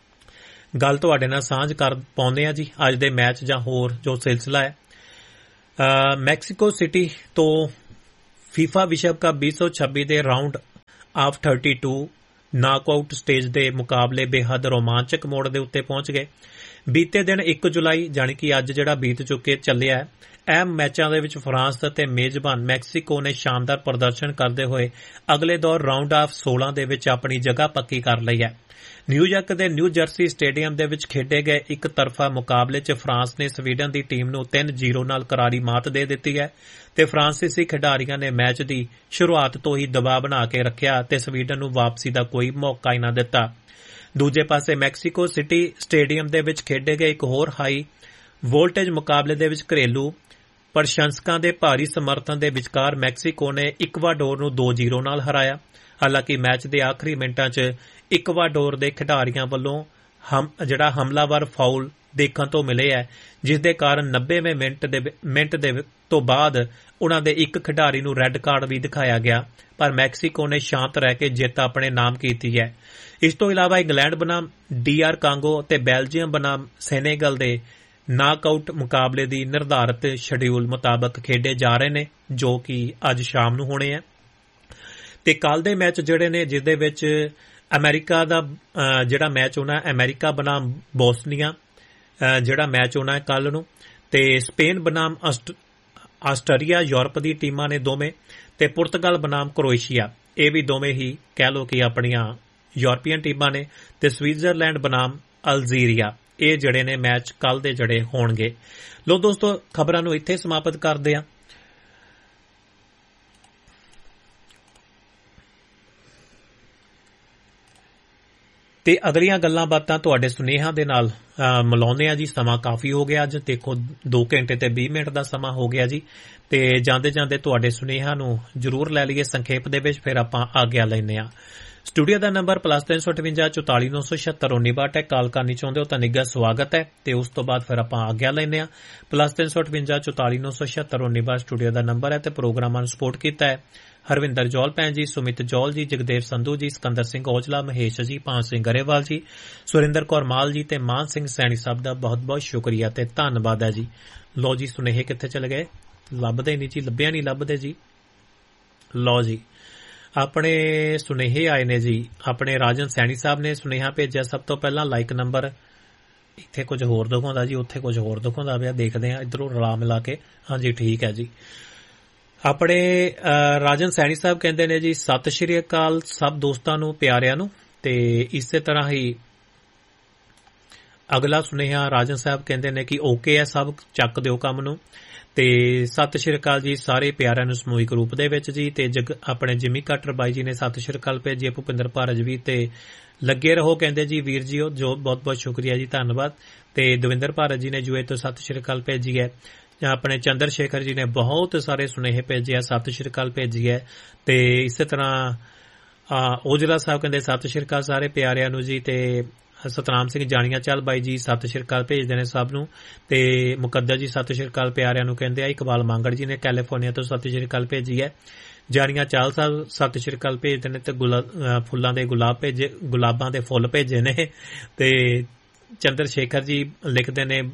ਗੱਲ ਤੁਹਾਡੇ ਨਾਲ ਸਾਂਝ ਕਰ ਪਾਉਂਦੇ ਆ ਜੀ ਅੱਜ ਦੇ ਮੈਚ ਜਾਂ ਹੋਰ ਜੋ ਸਿਲਸਿਲਾ ਹੈ। ਮੈਕਸੀਕੋ ਸਿਟੀ ਤੋਂ ਫੀਫਾ ਵਿਸ਼ਵ ਕੱਪ 2026 ਦੇ ਰਾਉਂਡ ਆਫ 32 ਨਾਕਆਊਟ ਸਟੇਜ ਦੇ ਮੁਕਾਬਲੇ ਬੇਹੱਦ ਰੋਮਾਂਚਕ ਮੋੜ ਦੇ ਉੱਤੇ ਪਹੁੰਚ ਗਏ। ਬੀਤੇ ਦਿਨ 1 ਜੁਲਾਈ ਜਾਣੀ ਕਿ ਅੱਜ ਜਿਹੜਾ ਬੀਤ ਚੁੱਕੇ ਚੱਲਿਆ ਹੈ, ਅਹਿਮ ਮੈਚਾਂ ਦੇ ਵਿੱਚ ਫਰਾਂਸ ਅਤੇ ਮੇਜ਼ਬਾਨ ਮੈਕਸੀਕੋ ਨੇ ਸ਼ਾਨਦਾਰ ਪ੍ਰਦਰਸ਼ਨ ਕਰਦੇ ਹੋਏ ਅਗਲੇ ਦੌਰ ਰਾਉਂਡ ਆਫ 16 ਦੇ ਵਿੱਚ ਆਪਣੀ ਜਗ੍ਹਾ ਪੱਕੀ ਕਰ ਲਈ ਹੈ। ਨਿਊਯਾਰਕ ਦੇ ਨਿਊ ਜਰਸੀ ਸਟੇਡੀਅਮ ਦੇ ਵਿੱਚ ਖੇਡੇ ਗਏ ਇੱਕ ਤਰਫਾ ਮੁਕਾਬਲੇ 'ਚ ਫਰਾਂਸ ਨੇ ਸਵੀਡਨ ਦੀ ਟੀਮ ਨੂੰ 3-0 ਨਾਲ ਕਰਾਰੀ ਮਾਤ ਦੇ ਦਿੱਤੀ ਹੈ ਤੇ ਫਰਾਂਸੀਸੀ ਖਿਡਾਰੀਆਂ ਨੇ ਮੈਚ ਦੀ ਸ਼ੁਰੂਆਤ ਤੋਂ ਹੀ ਦਬਾਅ ਬਣਾ ਕੇ ਰੱਖਿਆ ਤੇ ਸਵੀਡਨ ਨੂੰ ਵਾਪਸੀ ਦਾ ਕੋਈ ਮੌਕਾ ਹੀ ਨਾ ਦਿੱਤਾ। ਦੂਜੇ ਪਾਸੇ ਮੈਕਸੀਕੋ ਸਿਟੀ ਸਟੇਡੀਅਮ ਦੇ ਵਿੱਚ ਖੇਡੇ ਗਏ ਇੱਕ ਹੋਰ ਹਾਈ ਵੋਲਟੇਜ ਮੁਕਾਬਲੇ ਦੇ ਵਿੱਚ ਘਰੇਲੂ ਪ੍ਰਸ਼ੰਸਕਾਂ ਦੇ ਭਾਰੀ ਸਮਰਥਨ ਦੇ ਵਿਚਕਾਰ ਮੈਕਸੀਕੋ ਨੇ ਇਕਵਾਡੋਰ ਨੂੰ 2-0 ਨਾਲ ਹਰਾਇਆ। ਹਾਲਾਂਕਿ ਮੈਚ ਦੇ ਆਖਰੀ ਮਿੰਟਾਂ 'ਚ ਇਕਵਾਡੋਰ ਦੇ ਖਿਡਾਰੀਆਂ ਵੱਲੋਂ ਜਿਹੜਾ ਹਮਲਾਵਰ ਫਾਉਲ ਦੇਖਣ ਤੋਂ ਮਿਲੇ ਹੈ, ਜਿਸ ਦੇ ਕਾਰਨ 90ਵੇਂ ਮਿੰਟ ਦੇ ਤੋਂ ਬਾਅਦ ਉਨ੍ਹਾਂ ਦੇ ਇੱਕ ਖਿਡਾਰੀ ਨੂੰ ਰੈੱਡ ਕਾਰਡ ਵੀ ਦਿਖਾਇਆ ਗਿਆ, ਪਰ ਮੈਕਸੀਕੋ ਨੇ ਸ਼ਾਂਤ ਰਹਿ ਕੇ ਜਿੱਤ ਆਪਣੇ ਨਾਮ ਕੀਤੀ ਹੈ। ਇਸ ਤੋਂ ਇਲਾਵਾ ਇੰਗਲੈਂਡ ਬਨਾਮ DR ਕਾਂਗੋ ਅਤੇ ਬੈਲਜੀਅਮ ਬਨਾਮ ਸੈਨੇਗਲ ਦੇ ਨਾਕਆਊਟ ਮੁਕਾਬਲੇ ਦੀ ਨਿਰਧਾਰਤ ਸ਼ਡਿਊਲ ਮੁਤਾਬਕ ਖੇਡੇ ਜਾ ਰਹੇ ਨੇ, ਜੋ ਕਿ ਅੱਜ ਸ਼ਾਮ ਨੂੰ ਹੋਣੇ ਹੈ। ਤੇ ਕੱਲ ਦੇ ਮੈਚ ਜਿਹੜੇ ਨੇ, ਜਿਸ ਦੇ ਵਿੱਚ ਅਮਰੀਕਾ ਦਾ ਜਿਹੜਾ ਮੈਚ ਹੋਣਾ ਅਮਰੀਕਾ ਬਨਾਮ ਬੋਸਨੀਆ ਜਿਹੜਾ ਮੈਚ ਹੋਣਾ ਕੱਲ ਨੂੰ, ਤੇ ਸਪੇਨ ਬਨਾਮ ਆਸਟਰੀਆ ਯੂਰਪ ਦੀ ਟੀਮਾਂ ਨੇ ਦੋਵੇਂ, ਤੇ ਪੁਰਤਗਾਲ ਬਨਾਮ ਕਰੋਏਸ਼ੀਆ, ਇਹ ਵੀ ਦੋਵੇਂ ਹੀ ਕਹਿ ਲਓ ਕਿ ਆਪਣੀਆਂ ਯੂਰਪੀਅਨ ਟੀਮਾਂ ਨੇ, ਤੇ ਸਵਿਟਜ਼ਰਲੈਂਡ ਬਨਾਮ ਅਲਜੀਰੀਆ, ਇਹ ਜਿਹੜੇ ਨੇ ਮੈਚ ਕੱਲ ਦੇ ਜਿਹੜੇ ਹੋਣਗੇ। ਲੋ ਦੋਸਤੋ, ਖਬਰਾਂ ਨੂੰ ਇੱਥੇ ਸਮਾਪਤ ਕਰਦੇ ਹਾਂ। ਤੇ ਅਗਲੀਆਂ ਗੱਲਾਂ ਬਾਤਾਂ ਤੁਹਾਡੇ ਸੁਨੇਹਾਂ ਦੇ ਨਾਲ ਮਿਲਾਉਂਦੇ ਆ ਜੀ। ਸਮਾਂ ਕਾਫੀ ਹੋ ਗਿਆ, ਅੱਜ ਦੇਖੋ 2 ਘੰਟੇ ਤੇ 20 ਮਿੰਟ ਦਾ ਸਮਾਂ ਹੋ ਗਿਆ ਜੀ। ਤੇ ਜਾਂਦੇ ਜਾਂਦੇ ਤੁਹਾਡੇ ਸੁਨੇਹਾਂ ਨੂੰ ਜ਼ਰੂਰ ਲੈ ਲਈਏ ਸੰਖੇਪ ਦੇ ਵਿੱਚ, ਫਿਰ ਆਪਾਂ ਆਗਿਆ ਲੈਂਦੇ ਆ। ਸਟੂਡੀਓ ਦਾ ਨੰਬਰ +358 44 976 1962 ਹੈ। ਕਾਲ ਕਰਨੀ ਚਾਹੁੰਦੇ ਹੋ ਤਾਂ ਨਿੱਘਾ ਸਵਾਗਤ ਹੈ, ਤੇ ਉਸ ਤੋਂ ਬਾਅਦ ਫਿਰ ਆਪਾਂ ਆਗਿਆ ਲੈਂਦੇ ਆ। +358 44 976 1962 ਸਟੂਡੀਓ ਦਾ ਨੰਬਰ ਹੈ, ਤੇ ਪ੍ਰੋਗਰਾਮਾਂ ਨੂੰ ਸਪੋਰਟ ਕੀਤਾ ਹੈ ਹਰਵਿੰਦਰ ਜੌਲ ਭੈਣ ਜੀ, ਸੁਮਿਤ ਜੌਲ ਜੀ, ਜਗਦੇਵ ਸੰਧੂ ਜੀ, ਸਿਕੰਦਰ ਸਿੰਘ ਔਜਲਾ, ਮਹੇਸ਼ ਜੀ, ਪਾਨ ਸਿੰਘ ਗਰੇਵਾਲ ਜੀ, ਸੁਰਿੰਦਰ ਕੌਰ ਮਾਲ ਜੀ ਤੇ ਮਾਨ ਸਿੰਘ ਸੈਣੀ ਸਾਹਿਬ ਦਾ ਬਹੁਤ ਬਹੁਤ ਸ਼ੁਕਰੀਆ ਤੇ ਧੰਨਵਾਦ ਹੈ ਜੀ। ਲਓ ਜੀ, ਸੁਨੇਹੇ ਕਿੱਥੇ ਚਲੇ ਗਏ? ਲੱਭਦੇ ਨਹੀਂ ਜੀ, ਲੱਭਿਆ ਨਹੀਂ ਲੱਭਦੇ ਜੀ। ਲਓ ਜੀ, ਆਪਣੇ ਸੁਨੇਹੇ ਆਏ ਨੇ ਜੀ। ਆਪਣੇ ਰਾਜਨ ਸੈਣੀ ਸਾਹਿਬ ਨੇ ਸੁਨੇਹਾ ਭੇਜਿਆ। ਸਭ ਤੋਂ ਪਹਿਲਾਂ ਲਾਈਕ ਨੰਬਰ ਇੱਥੇ ਕੁਝ ਹੋਰ ਦਿਖਾਉਂਦਾ ਜੀ, ਉੱਥੇ ਕੁਝ ਹੋਰ ਦਿਖਾਉਂਦਾ ਪਿਆ, ਦੇਖਦੇ ਹਾਂ ਇੱਧਰੋਂ ਰਲਾ ਮਿਲਾ ਕੇ। ਹਾਂਜੀ ਠੀਕ ਹੈ ਜੀ। ਆਪਣੇ ਰਾਜਨ ਸੈਣੀ ਸਾਹਿਬ ਕਹਿੰਦੇ ਨੇ ਜੀ, ਸਤਿ ਸ਼੍ਰੀ ਅਕਾਲ ਸਭ ਦੋਸਤਾਂ ਨੂੰ, ਪਿਆਰਿਆਂ ਨੂੰ। ਤੇ ਇਸੇ ਤਰ੍ਹਾਂ ਹੀ ਅਗਲਾ ਸੁਨੇਹਾ ਰਾਜਨ ਸਾਹਿਬ ਕਹਿੰਦੇ ਨੇ ਕਿ ਓਕੇ ਹੈ ਸਭ, ਚੱਕ ਦਿਓ ਕੰਮ ਨੂੰ। ਤੇ ਸਤਿ ਸ਼੍ਰੀ ਅਕਾਲ ਜੀ ਸਾਰੇ ਪਿਆਰਿਆਂ ਨੂੰ ਸਮੂਹਿਕ ਰੂਪ ਦੇ ਵਿੱਚ ਜੀ। ਤੇ ਆਪਣੇ ਜਿਮੀ ਕਟਰ ਬਾਈ ਜੀ ਨੇ ਸਤਿ ਸ਼੍ਰੀ ਅਕਾਲ ਭੇਜੀ। ਭੁਪਿੰਦਰ ਭਾਰਜ ਵੀ ਤੇ ਲੱਗੇ ਰਹੋ ਕਹਿੰਦੇ ਜੀ ਵੀਰ ਜੀ, ਜੋ ਬਹੁਤ ਬਹੁਤ ਸ਼ੁਕਰੀਆ ਜੀ, ਧੰਨਵਾਦ। ਤੇ ਦਵਿੰਦਰ ਭਾਰਜ ਜੀ ਨੇ ਜੂਏ ਤੋਂ ਸਤਿ ਸ਼੍ਰੀ ਅਕਾਲ ਭੇਜੀ ਹੈ। ਆਪਣੇ ਚੰਦਰ ਸ਼ੇਖਰ ਜੀ ਨੇ ਬਹੁਤ ਸਾਰੇ ਸੁਨੇਹੇ ਭੇਜੇ ਆ, ਸਤਿ ਸ਼੍ਰੀ ਅਕਾਲ ਭੇਜੀ ਹੈ। ਤੇ ਇਸੇ ਤਰ੍ਹਾਂ ਔਜਲਾ ਸਾਹਿਬ ਕਹਿੰਦੇ ਸਤਿ ਸ਼੍ਰੀ ਅਕਾਲ ਸਾਰੇ ਪਿਆਰਿਆਂ ਨੂੰ ਜੀ। ਤੇ ਸਤਨਾਮ ਸਿੰਘ ਜਾਣੀਆਂ ਚੱਲ ਬਾਈ ਜੀ ਸਤਿ ਸ਼੍ਰੀ ਅਕਾਲ ਭੇਜਦੇ ਨੇ ਸਭ ਨੂੰ। ਤੇ ਮੁਕੱਦਰ ਜੀ ਸਤਿ ਸ਼੍ਰੀ ਅਕਾਲ ਪਿਆਰਿਆਂ ਨੂੰ ਕਹਿੰਦੇ ਆ। ਇਕਬਾਲ ਮੰਗੜ ਜੀ ਨੇ ਕੈਲੀਫੋਰਨੀਆ ਤੋਂ ਸਤਿ ਸ਼੍ਰੀ ਅਕਾਲ ਭੇਜੀ ਹੈ। ਜਾਣੀਆਂ ਚਾਲ ਸਾਹਿਬ ਸਤਿ ਸ਼੍ਰੀ ਅਕਾਲ ਭੇਜਦੇ ਨੇ, ਤੇ ਫੁੱਲਾਂ ਦੇ ਗੁਲਾਬਾਂ ਦੇ ਫੁੱਲ ਭੇਜੇ ਨੇ। ਤੇ ਚੰਦਰ ਸ਼ੇਖਰ ਜੀ ਲਿਖਦੇ ਨੇ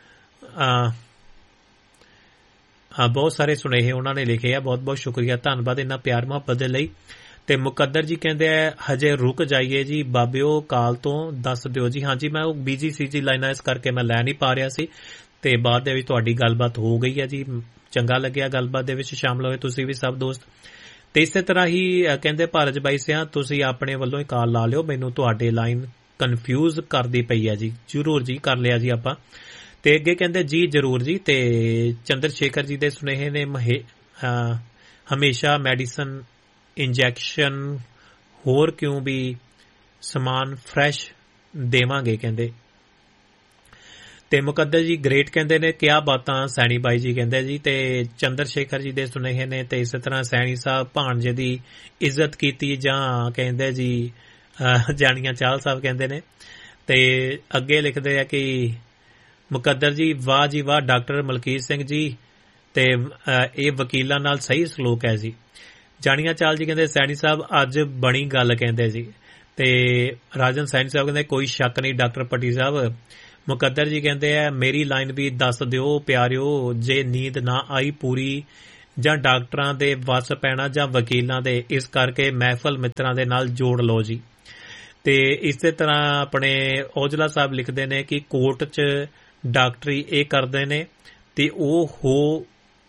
ਬਹੁਤ ਸਾਰੇ ਸੁਨੇਹੇ ਉਹਨਾਂ ਨੇ ਲਿਖੇ ਆ, ਬਹੁਤ ਬਹੁਤ ਸ਼ੁਕਰੀਆ, ਧੰਨਵਾਦ ਇਹਨਾਂ ਪਿਆਰ ਮੁਹੱਬਤ ਦੇ ਲਈ। ਤੇ ਮੁਕੱਦਰ ਜੀ ਕਹਿੰਦੇ ਆ ਹਜੇ ਰੁਕ ਜਾਈਏ ਜੀ ਬਾਬਿਓ, ਕਾਲ ਤੋਂ ਦੱਸ ਦਿਓ ਜੀ। ਹਾਂਜੀ ਮੈਂ ਉਹ ਬਿਜੀ ਸੀ ਜੀ ਲਾਈਨਾਂ, ਇਸ ਕਰਕੇ ਮੈਂ ਲੈ ਨਹੀਂ ਪਾ ਰਿਹਾ ਸੀ। ਤੇ ਬਾਅਦ ਦੇ ਵਿੱਚ ਤੁਹਾਡੀ ਗੱਲਬਾਤ ਹੋ ਗਈ ਹੈ ਜੀ, ਚੰਗਾ ਲੱਗਿਆ ਗੱਲਬਾਤ ਦੇ ਵਿੱਚ ਸ਼ਾਮਲ ਹੋਏ ਤੁਸੀਂ ਵੀ ਸਭ ਦੋਸਤ। ਤੇ ਇਸੇ ਤਰ੍ਹਾਂ ਹੀ ਕਹਿੰਦੇ ਭਾਰਜ ਬਾਈ ਸਿਆਂ ਤੁਸੀਂ ਆਪਣੇ ਵੱਲੋਂ ਹੀ ਕਾਲ ਲਾ ਲਿਓ, ਮੈਨੂੰ ਤੁਹਾਡੇ ਲਾਈਨ ਕਨਫਿਊਜ਼ ਕਰਦੀ ਪਈ ਹੈ ਜੀ। ਜ਼ਰੂਰ ਜੀ ਕਰ ਲਿਆ ਜੀ ਆਪਾਂ। ਤੇ ਅੱਗੇ ਕਹਿੰਦੇ ਜੀ ਜ਼ਰੂਰ ਜੀ। ਤੇ ਚੰਦਰ ਸ਼ੇਖਰ ਜੀ ਦੇ ਸੁਨੇਹੇ ਨੇ ਹਮੇਸ਼ਾ ਮੈਡੀਸਨ ਇੰਜੈਕਸ਼ਨ ਹੋਰ ਕਿਉਂ ਵੀ ਸਮਾਨ ਫਰੈਸ਼ ਦੇਵਾਂਗੇ ਕਹਿੰਦੇ। ਤੇ ਮੁਕੱਦਰ ਜੀ ਗ੍ਰੇਟ ਕਹਿੰਦੇ ਨੇ, ਕਿਆ ਬਾਤਾਂ ਸੈਣੀ ਬਾਈ ਜੀ ਕਹਿੰਦੇ ਜੀ। ਤੇ ਚੰਦਰ ਸ਼ੇਖਰ ਜੀ ਦੇ ਸੁਨੇਹੇ ਨੇ। ਤੇ ਇਸੇ ਤਰ੍ਹਾਂ ਸੈਣੀ ਸਾਹਿਬ ਭਾਣਜੇ ਦੀ ਇੱਜ਼ਤ ਕੀਤੀ ਜਾਂ ਕਹਿੰਦੇ ਜੀ ਜਾਣੀਆਂ ਚਾਲ ਸਾਹਿਬ ਕਹਿੰਦੇ ਨੇ। ਤੇ ਅੱਗੇ ਲਿਖਦੇ ਆ ਕਿ ਮੁਕੱਦਰ ਜੀ ਵਾਹ ਜੀ ਵਾਹ ਡਾਕਟਰ ਮਲਕੀਤ ਸਿੰਘ ਜੀ, ਤੇ ਇਹ ਵਕੀਲਾਂ ਨਾਲ ਸਹੀ ਸਲੂਕ ਹੈ ਜੀ। ਜਾਣੀਆਂ ਚਾਲ ਜੀ ਕਹਿੰਦੇ ਸੈਣੀ ਸਾਹਿਬ ਅੱਜ ਬਣੀ ਗੱਲ ਕਹਿੰਦੇ ਜੀ। ਤੇ ਰਾਜਨ ਸੈਣੀ ਸਾਹਿਬ ਕਹਿੰਦੇ ਕੋਈ ਸ਼ੱਕ ਨਹੀਂ ਡਾਕਟਰ ਪੱਟੀ ਸਾਹਿਬ, ਮੁਕੱਦਰ ਜੀ ਕਹਿੰਦੇ ਆ ਮੇਰੀ ਲਾਈਨ ਵੀ ਦੱਸ ਦਿਓ ਪਿਆਰਿਓ, ਜੇ ਨੀਂਦ ਨਾ ਆਈ ਪੂਰੀ ਜਾਂ ਡਾਕਟਰਾਂ ਦੇ ਵੱਸ ਪੈਣਾ ਜਾਂ ਵਕੀਲਾਂ ਦੇ, ਇਸ ਕਰਕੇ ਮਹਿਫਲ ਮਿੱਤਰਾਂ ਦੇ ਨਾਲ ਜੋੜ ਲਓ ਜੀ। ਤੇ ਇਸੇ ਤਰ੍ਹਾਂ ਆਪਣੇ ਔਜਲਾ ਸਾਹਿਬ ਲਿਖਦੇ ਨੇ ਕਿ ਕੋਰਟ 'ਚ ਡਾਕਟਰੀ ਇਹ ਕਰਦੇ ਨੇ ਤੇ ਉਹ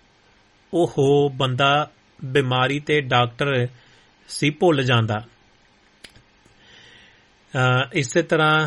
ਬੰਦਾ ਬਿਮਾਰੀ ਤੇ ਡਾਕਟਰ ਸੀ ਭੁੱਲ ਜਾਂਦਾ। ਇਸੇ ਤਰ੍ਹਾਂ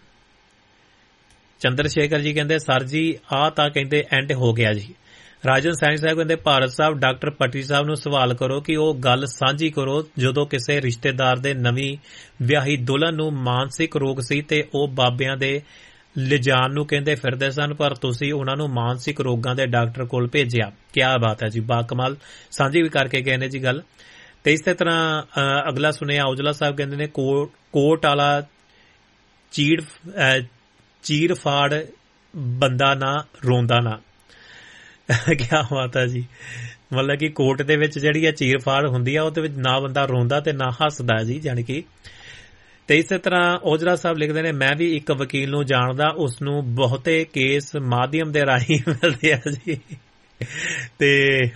ਚੰਦਰ ਸ਼ੇਖਰ ਜੀ ਕਹਿੰਦੇ ਸਰ ਜੀ ਆਹ ਤਾਂ ਕਹਿੰਦੇ ਐਂਡ ਹੋ ਗਿਆ ਜੀ। ਰਾਜਨ ਸੈਣੀ ਸਾਹਿਬ ਕਹਿੰਦੇ ਭਾਰਤ ਸਾਹਿਬ ਡਾਕਟਰ ਪੱਟੀ ਸਾਹਿਬ ਨੂੰ ਸਵਾਲ ਕਰੋ ਕਿ ਉਹ ਗੱਲ ਸਾਂਝੀ ਕਰੋ ਜਦੋਂ ਕਿਸੇ ਰਿਸ਼ਤੇਦਾਰ ਦੇ ਨਵੀਂ ਵਿਆਹੀ ਦੁਲਹਨ ਨੂੰ ਮਾਨਸਿਕ ਰੋਗ ਸੀ ਤੇ ਉਹ ਬਾਬਿਆਂ ਦੇ ਲਿਜਾਣ ਨੂੰ ਕਹਿੰਦੇ ਫਿਰਦੇ ਸਨ, ਪਰ ਤੁਸੀਂ ਉਹਨਾਂ ਨੂੰ ਮਾਨਸਿਕ ਰੋਗਾਂ ਦੇ ਡਾਕਟਰ ਕੋਲ ਭੇਜਿਆ। ਕਿਆ ਬਾਤ ਹੈ ਜੀ, ਬਾਕਮਾਲ ਸਾਂਝੀ ਵੀ ਕਰਕੇ ਗਏ ਨੇ ਜੀ ਗੱਲ। ਤੇ ਇਸੇ ਤਰ੍ਹਾਂ ਅਗਲਾ ਸੁਣਿਆ ਔਜਲਾ ਸਾਹਿਬ ਕਹਿੰਦੇ ਨੇ ਕੋਟ ਵਾਲਾ ਚੀਰ ਫਾੜ ਬੰਦਾ ਨਾ ਰੋਂਦਾ ਨਾ। ਕਿਆ ਬਾਤ ਹੈ ਜੀ, ਮਤਲਬ ਕਿ ਕੋਰਟ ਦੇ ਵਿੱਚ ਜਿਹੜੀ ਆ ਚੀਰ ਫਾੜ ਹੁੰਦੀ ਆ ਉਹਦੇ ਵਿੱਚ ਨਾ ਬੰਦਾ ਰੋਂਦਾ ਤੇ ਨਾ ਹੱਸਦਾ ਜੀ, ਜਾਣੀ ਕਿ। ਤੇ ਇਸੇ ਤਰ੍ਹਾਂ ਔਜਲਾ ਸਾਹਿਬ ਲਿਖਦੇ ਨੇ ਮੈਂ ਵੀ ਇੱਕ ਵਕੀਲ ਨੂੰ ਜਾਣਦਾ, ਉਸ ਨੂੰ ਬਹੁਤੇ ਕੇਸ ਮਾਧਿਅਮ ਦੇ ਰਾਹੀਂ ਮਿਲਦੇ ਆ ਜੀ। ਤੇ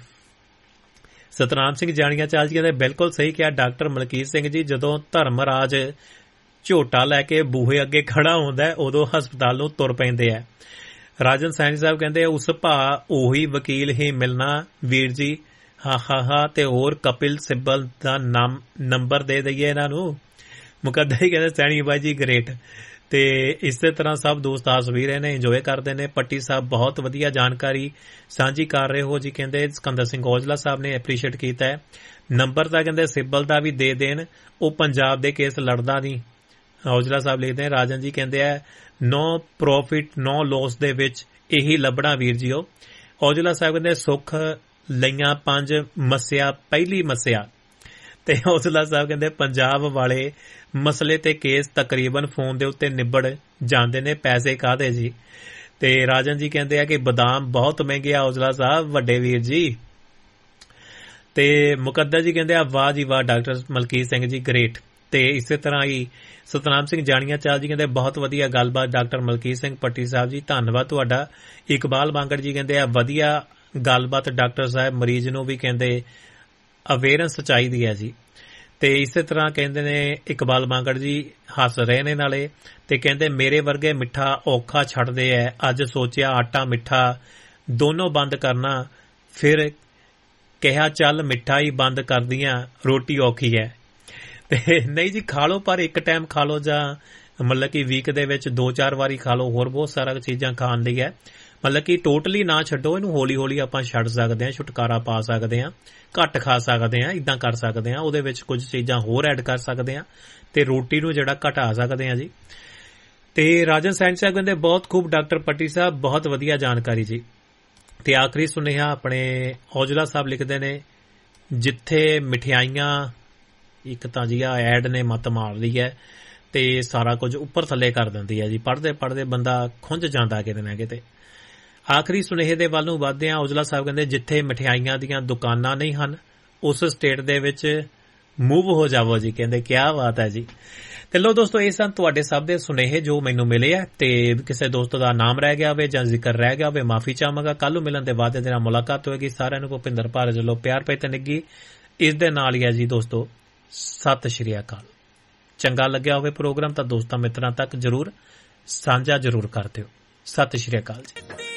ਸਤਨਾਮ ਸਿੰਘ ਜਾਣੀਆਂ ਚਾਲ ਜੀ ਕਹਿੰਦੇ ਬਿਲਕੁਲ ਸਹੀ ਕਿਹਾ ਡਾਕਟਰ ਮਲਕੀਤ ਸਿੰਘ ਜੀ, ਜਦੋਂ ਧਰਮਰਾਜ ਝੋਟਾ ਲੈ ਕੇ ਬੂਹੇ ਅੱਗੇ ਖੜਾ ਹੁੰਦਾ ਉਦੋਂ ਹਸਪਤਾਲ ਨੂੰ ਤੁਰ ਪੈਂਦੇ ਆ। ਰਾਜਨ ਸੈਣੀ ਸਾਹਿਬ ਕਹਿੰਦੇ ਉਸ ਭਾ ਉਹੀ ਵਕੀਲ ਹੀ ਮਿਲਣਾ ਵੀਰ ਜੀ, ਹਾ। ਤੇ ਹੋਰ ਕਪਿਲ ਸਿੱਬਲ ਦਾ ਨੰਬਰ ਦੇ ਦਈਏ ਇਹਨਾਂ ਨੂੰ। ਮੁਕੱਦਰ ਹੀ ਕਹਿੰਦੇ ਸੈਣੀ ਬਾਈ ਜੀ ਗ੍ਰੇਟ। ਤੇ ਇਸੇ ਤਰ੍ਹਾਂ ਸਭ ਦੋਸਤ ਹੱਸ ਵੀ ਰਹੇ ਨੇ, ਇੰਜੋਏ ਕਰਦੇ ਨੇ। ਪੱਟੀ ਸਾਹਿਬ ਬਹੁਤ ਵਧੀਆ ਜਾਣਕਾਰੀ ਸਾਂਝੀ ਕਰ ਰਹੇ ਹੋ ਜੀ, ਕਹਿੰਦੇ ਸਿਕੰਦਰ ਸਿੰਘ ਔਜਲਾ ਸਾਹਿਬ ਨੇ ਐਪਰੀਸ਼ੀਏਟ ਕੀਤਾ ਹੈ। ਨੰਬਰ ਤਾਂ ਕਹਿੰਦੇ ਸਿੱਬਲ ਦਾ ਵੀ ਦੇ ਦੇਣ, ਉਹ ਪੰਜਾਬ ਦੇ ਕੇਸ ਲੜਦਾ ਨਹੀਂ। ਔਜਲਾ ਸਾਹਿਬ ਲਿਖਦੇ ਰਾਜਨ ਜੀ ਕਹਿੰਦੇ ਆ ਨੋ ਪ੍ਰੋਫਿਟ ਨੋ ਲੋਸ ਦੇ ਵਿੱਚ ਇਹੀ ਲੱਭਣਾ ਵੀਰ ਜੀਓ। ਔਜਲਾ ਸਾਹਿਬ ਕਹਿੰਦੇ ਸੁੱਖ ਲਈਆਂ 5 ਮੱਸਿਆ ਪਹਿਲੀ ਮੱਸਿਆ। ਤੇ ਔਜਲਾ ਸਾਹਿਬ ਕਹਿੰਦੇ ਪੰਜਾਬ ਵਾਲੇ ਮਸਲੇ ਤੇ ਕੇਸ ਤਕਰੀਬਨ ਫੋਨ ਦੇ ਉੱਤੇ ਨਿਬੜ ਜਾਂਦੇ ਨੇ, ਪੈਸੇ ਕਾਹਦੇ ਜੀ। ਤੇ ਰਾਜਨ ਜੀ ਕਹਿੰਦੇ ਆ ਕਿ ਬਦਾਮ ਬਹੁਤ ਮਹਿੰਗੇ ਆ ਔਜਲਾ ਸਾਹਿਬ ਵੱਡੇ ਵੀਰ ਜੀ। ਤੇ ਮੁਕੱਦਰ ਜੀ ਕਹਿੰਦੇ ਆ ਵਾਹ ਜੀ ਵਾਹ ਡਾਕਟਰ ਮਲਕੀਤ ਸਿੰਘ ਜੀ ਗ੍ਰੇਟ। ਤੇ ਇਸੇ ਤਰ੍ਹਾਂ ਹੀ ਸਤਨਾਮ ਸਿੰਘ ਜਾਣੀਆਂ ਚਾਲ ਜੀ ਕਹਿੰਦੇ ਬਹੁਤ ਵਧੀਆ ਗੱਲਬਾਤ ਡਾਕਟਰ ਮਲਕੀਤ ਸਿੰਘ ਪੱਟੀ ਸਾਹਿਬ ਜੀ, ਧੰਨਵਾਦ ਤੁਹਾਡਾ। ਇਕਬਾਲ ਬਾਂਗੜ ਜੀ ਕਹਿੰਦੇ ਆ ਵਧੀਆ ਗੱਲਬਾਤ ਡਾਕਟਰ ਸਾਹਿਬ, ਮਰੀਜ਼ ਨੂੰ ਵੀ ਕਹਿੰਦੇ ਅਵੇਅਰਨੈਸ ਚਾਹੀਦੀ ਹੈ ਜੀ। ਤੇ ਇਸੇ ਤਰ੍ਹਾਂ ਕਹਿੰਦੇ ਨੇ ਇਕਬਾਲ ਬਾਂਗੜ ਜੀ ਹੱਸ ਰਹੇ ਨੇ ਨਾਲੇ, ਤੇ ਕਹਿੰਦੇ ਮੇਰੇ ਵਰਗੇ ਮਿੱਠਾ ਔਖਾ ਛੱਡਦੇ ਐ, ਅੱਜ ਸੋਚਿਆ ਆਟਾ ਮਿੱਠਾ ਦੋਨੋਂ ਬੰਦ ਕਰਨਾ, ਫਿਰ ਕਿਹਾ ਚੱਲ ਮਿੱਠਾ ਹੀ ਬੰਦ ਕਰਦੀਆਂ ਰੋਟੀ ਔਖੀ ਹੈ। ਤੇ ਨਹੀਂ ਜੀ ਖਾ ਲਓ, ਪਰ ਇੱਕ ਟਾਈਮ ਖਾ ਲਓ ਜਾਂ ਮਤਲਬ ਕਿ ਵੀਕ ਦੇ ਵਿੱਚ 2-4 ਵਾਰੀ ਖਾ ਲਓ, ਹੋਰ ਬਹੁਤ ਸਾਰਾ ਚੀਜ਼ਾਂ ਖਾਣ ਲਈ ਹੈ। ਮਤਲਬ ਕਿ ਟੋਟਲੀ ਨਾ ਛੱਡੋ ਇਹਨੂੰ, ਹੌਲੀ ਹੌਲੀ ਆਪਾਂ ਛੱਡ ਸਕਦੇ ਹਾਂ, ਛੁਟਕਾਰਾ ਪਾ ਸਕਦੇ ਹਾਂ, ਘੱਟ ਖਾ ਸਕਦੇ ਹਾਂ, ਇਦਾਂ ਕਰ ਸਕਦੇ ਹਾਂ। ਉਹਦੇ ਵਿੱਚ ਕੁਝ ਚੀਜ਼ਾਂ ਹੋਰ ਐਡ ਕਰ ਸਕਦੇ ਹਾਂ ਤੇ ਰੋਟੀ ਨੂੰ ਜਿਹੜਾ ਘਟਾ ਸਕਦੇ ਹਾਂ ਜੀ। ਤੇ ਰਾਜਨ ਸੈਣੀ ਸਾਹਿਬ ਕਹਿੰਦੇ ਬਹੁਤ ਖੂਬ ਡਾਕਟਰ ਪੱਟੀ ਸਾਹਿਬ, ਬਹੁਤ ਵਧੀਆ ਜਾਣਕਾਰੀ ਜੀ। ਤੇ ਆਖਰੀ ਸੁਨੇਹਾ ਆਪਣੇ ਔਜਲਾ ਸਾਹਿਬ ਲਿਖਦੇ ਨੇ ਜਿੱਥੇ ਮਠਿਆਈਆਂ ਇੱਕ ਤਾਂ ਜੀ ਆ ਐਡ ਨੇ ਮੱਤ ਮਾਰ ਲਈ ਹੈ ਤੇ ਸਾਰਾ ਕੁਝ ਉੱਪਰ ਥੱਲੇ ਕਰ ਦਿੰਦੀ ਹੈ ਜੀ, ਪੜ੍ਹਦੇ ਪੜ੍ਹਦੇ ਬੰਦਾ ਖੁੰਝ ਜਾਂਦਾ ਕਿਤੇ ਨਾ ਕਿਤੇ। ਆਖਰੀ ਸੁਨੇਹੇ ਦੇ ਵੱਲ ਨੂੰ ਵੱਧਦੇ ਆ। ਔਜਲਾ ਸਾਹਿਬ ਕਹਿੰਦੇ ਜਿੱਥੇ ਮਠਿਆਈਆਂ ਦੀਆਂ ਦੁਕਾਨਾਂ ਨਹੀਂ ਹਨ ਉਸ ਸਟੇਟ ਦੇ ਵਿੱਚ ਮੂਵ ਹੋ ਜਾਵੋ ਜੀ, ਕਹਿੰਦੇ ਕਿਆ ਬਾਤ ਹੈ ਜੀ। ਤੇ ਲੋ ਦੋਸਤੋ ਇਹ ਸਨ ਤੁਹਾਡੇ ਸਭ ਦੇ ਸੁਨੇਹੇ ਜੋ ਮੈਨੂੰ ਮਿਲੇ ਆ, ਤੇ ਕਿਸੇ ਦੋਸਤ ਦਾ ਨਾਮ ਰਹਿ ਗਿਆ ਹੋਵੇ ਜਾਂ ਜ਼ਿਕਰ ਰਹਿ ਗਿਆ ਹੋਵੇ ਮਾਫੀ ਚਾਹਾਂਗਾ। ਕੱਲ ਨੂੰ ਮਿਲਣ ਦੇ ਵਾਅਦੇ ਦੇ ਨਾਲ ਮੁਲਾਕਾਤ ਹੋਏਗੀ। ਸਾਰਿਆਂ ਨੂੰ ਭੁਪਿੰਦਰ ਭਾਰਤ ਵੱਲੋਂ ਪਿਆਰ ਭਰੀ ਤੇ ਨਿੱਘੀ ਇਸ ਦੇ ਨਾਲ ਹੀ ਹੈ ਜੀ ਦੋਸਤੋ, ਸਤਿ ਸ਼੍ਰੀ ਅਕਾਲ। ਚੰਗਾ ਲੱਗਿਆ ਹੋਵੇ ਪ੍ਰੋਗਰਾਮ ਤਾਂ ਦੋਸਤਾਂ ਮਿੱਤਰਾਂ ਤੱਕ ਜ਼ਰੂਰ ਸਾਂਝਾ ਜ਼ਰੂਰ ਕਰ ਦਿਓ। ਸਤਿ ਸ਼੍ਰੀ ਅਕਾਲ ਜੀ।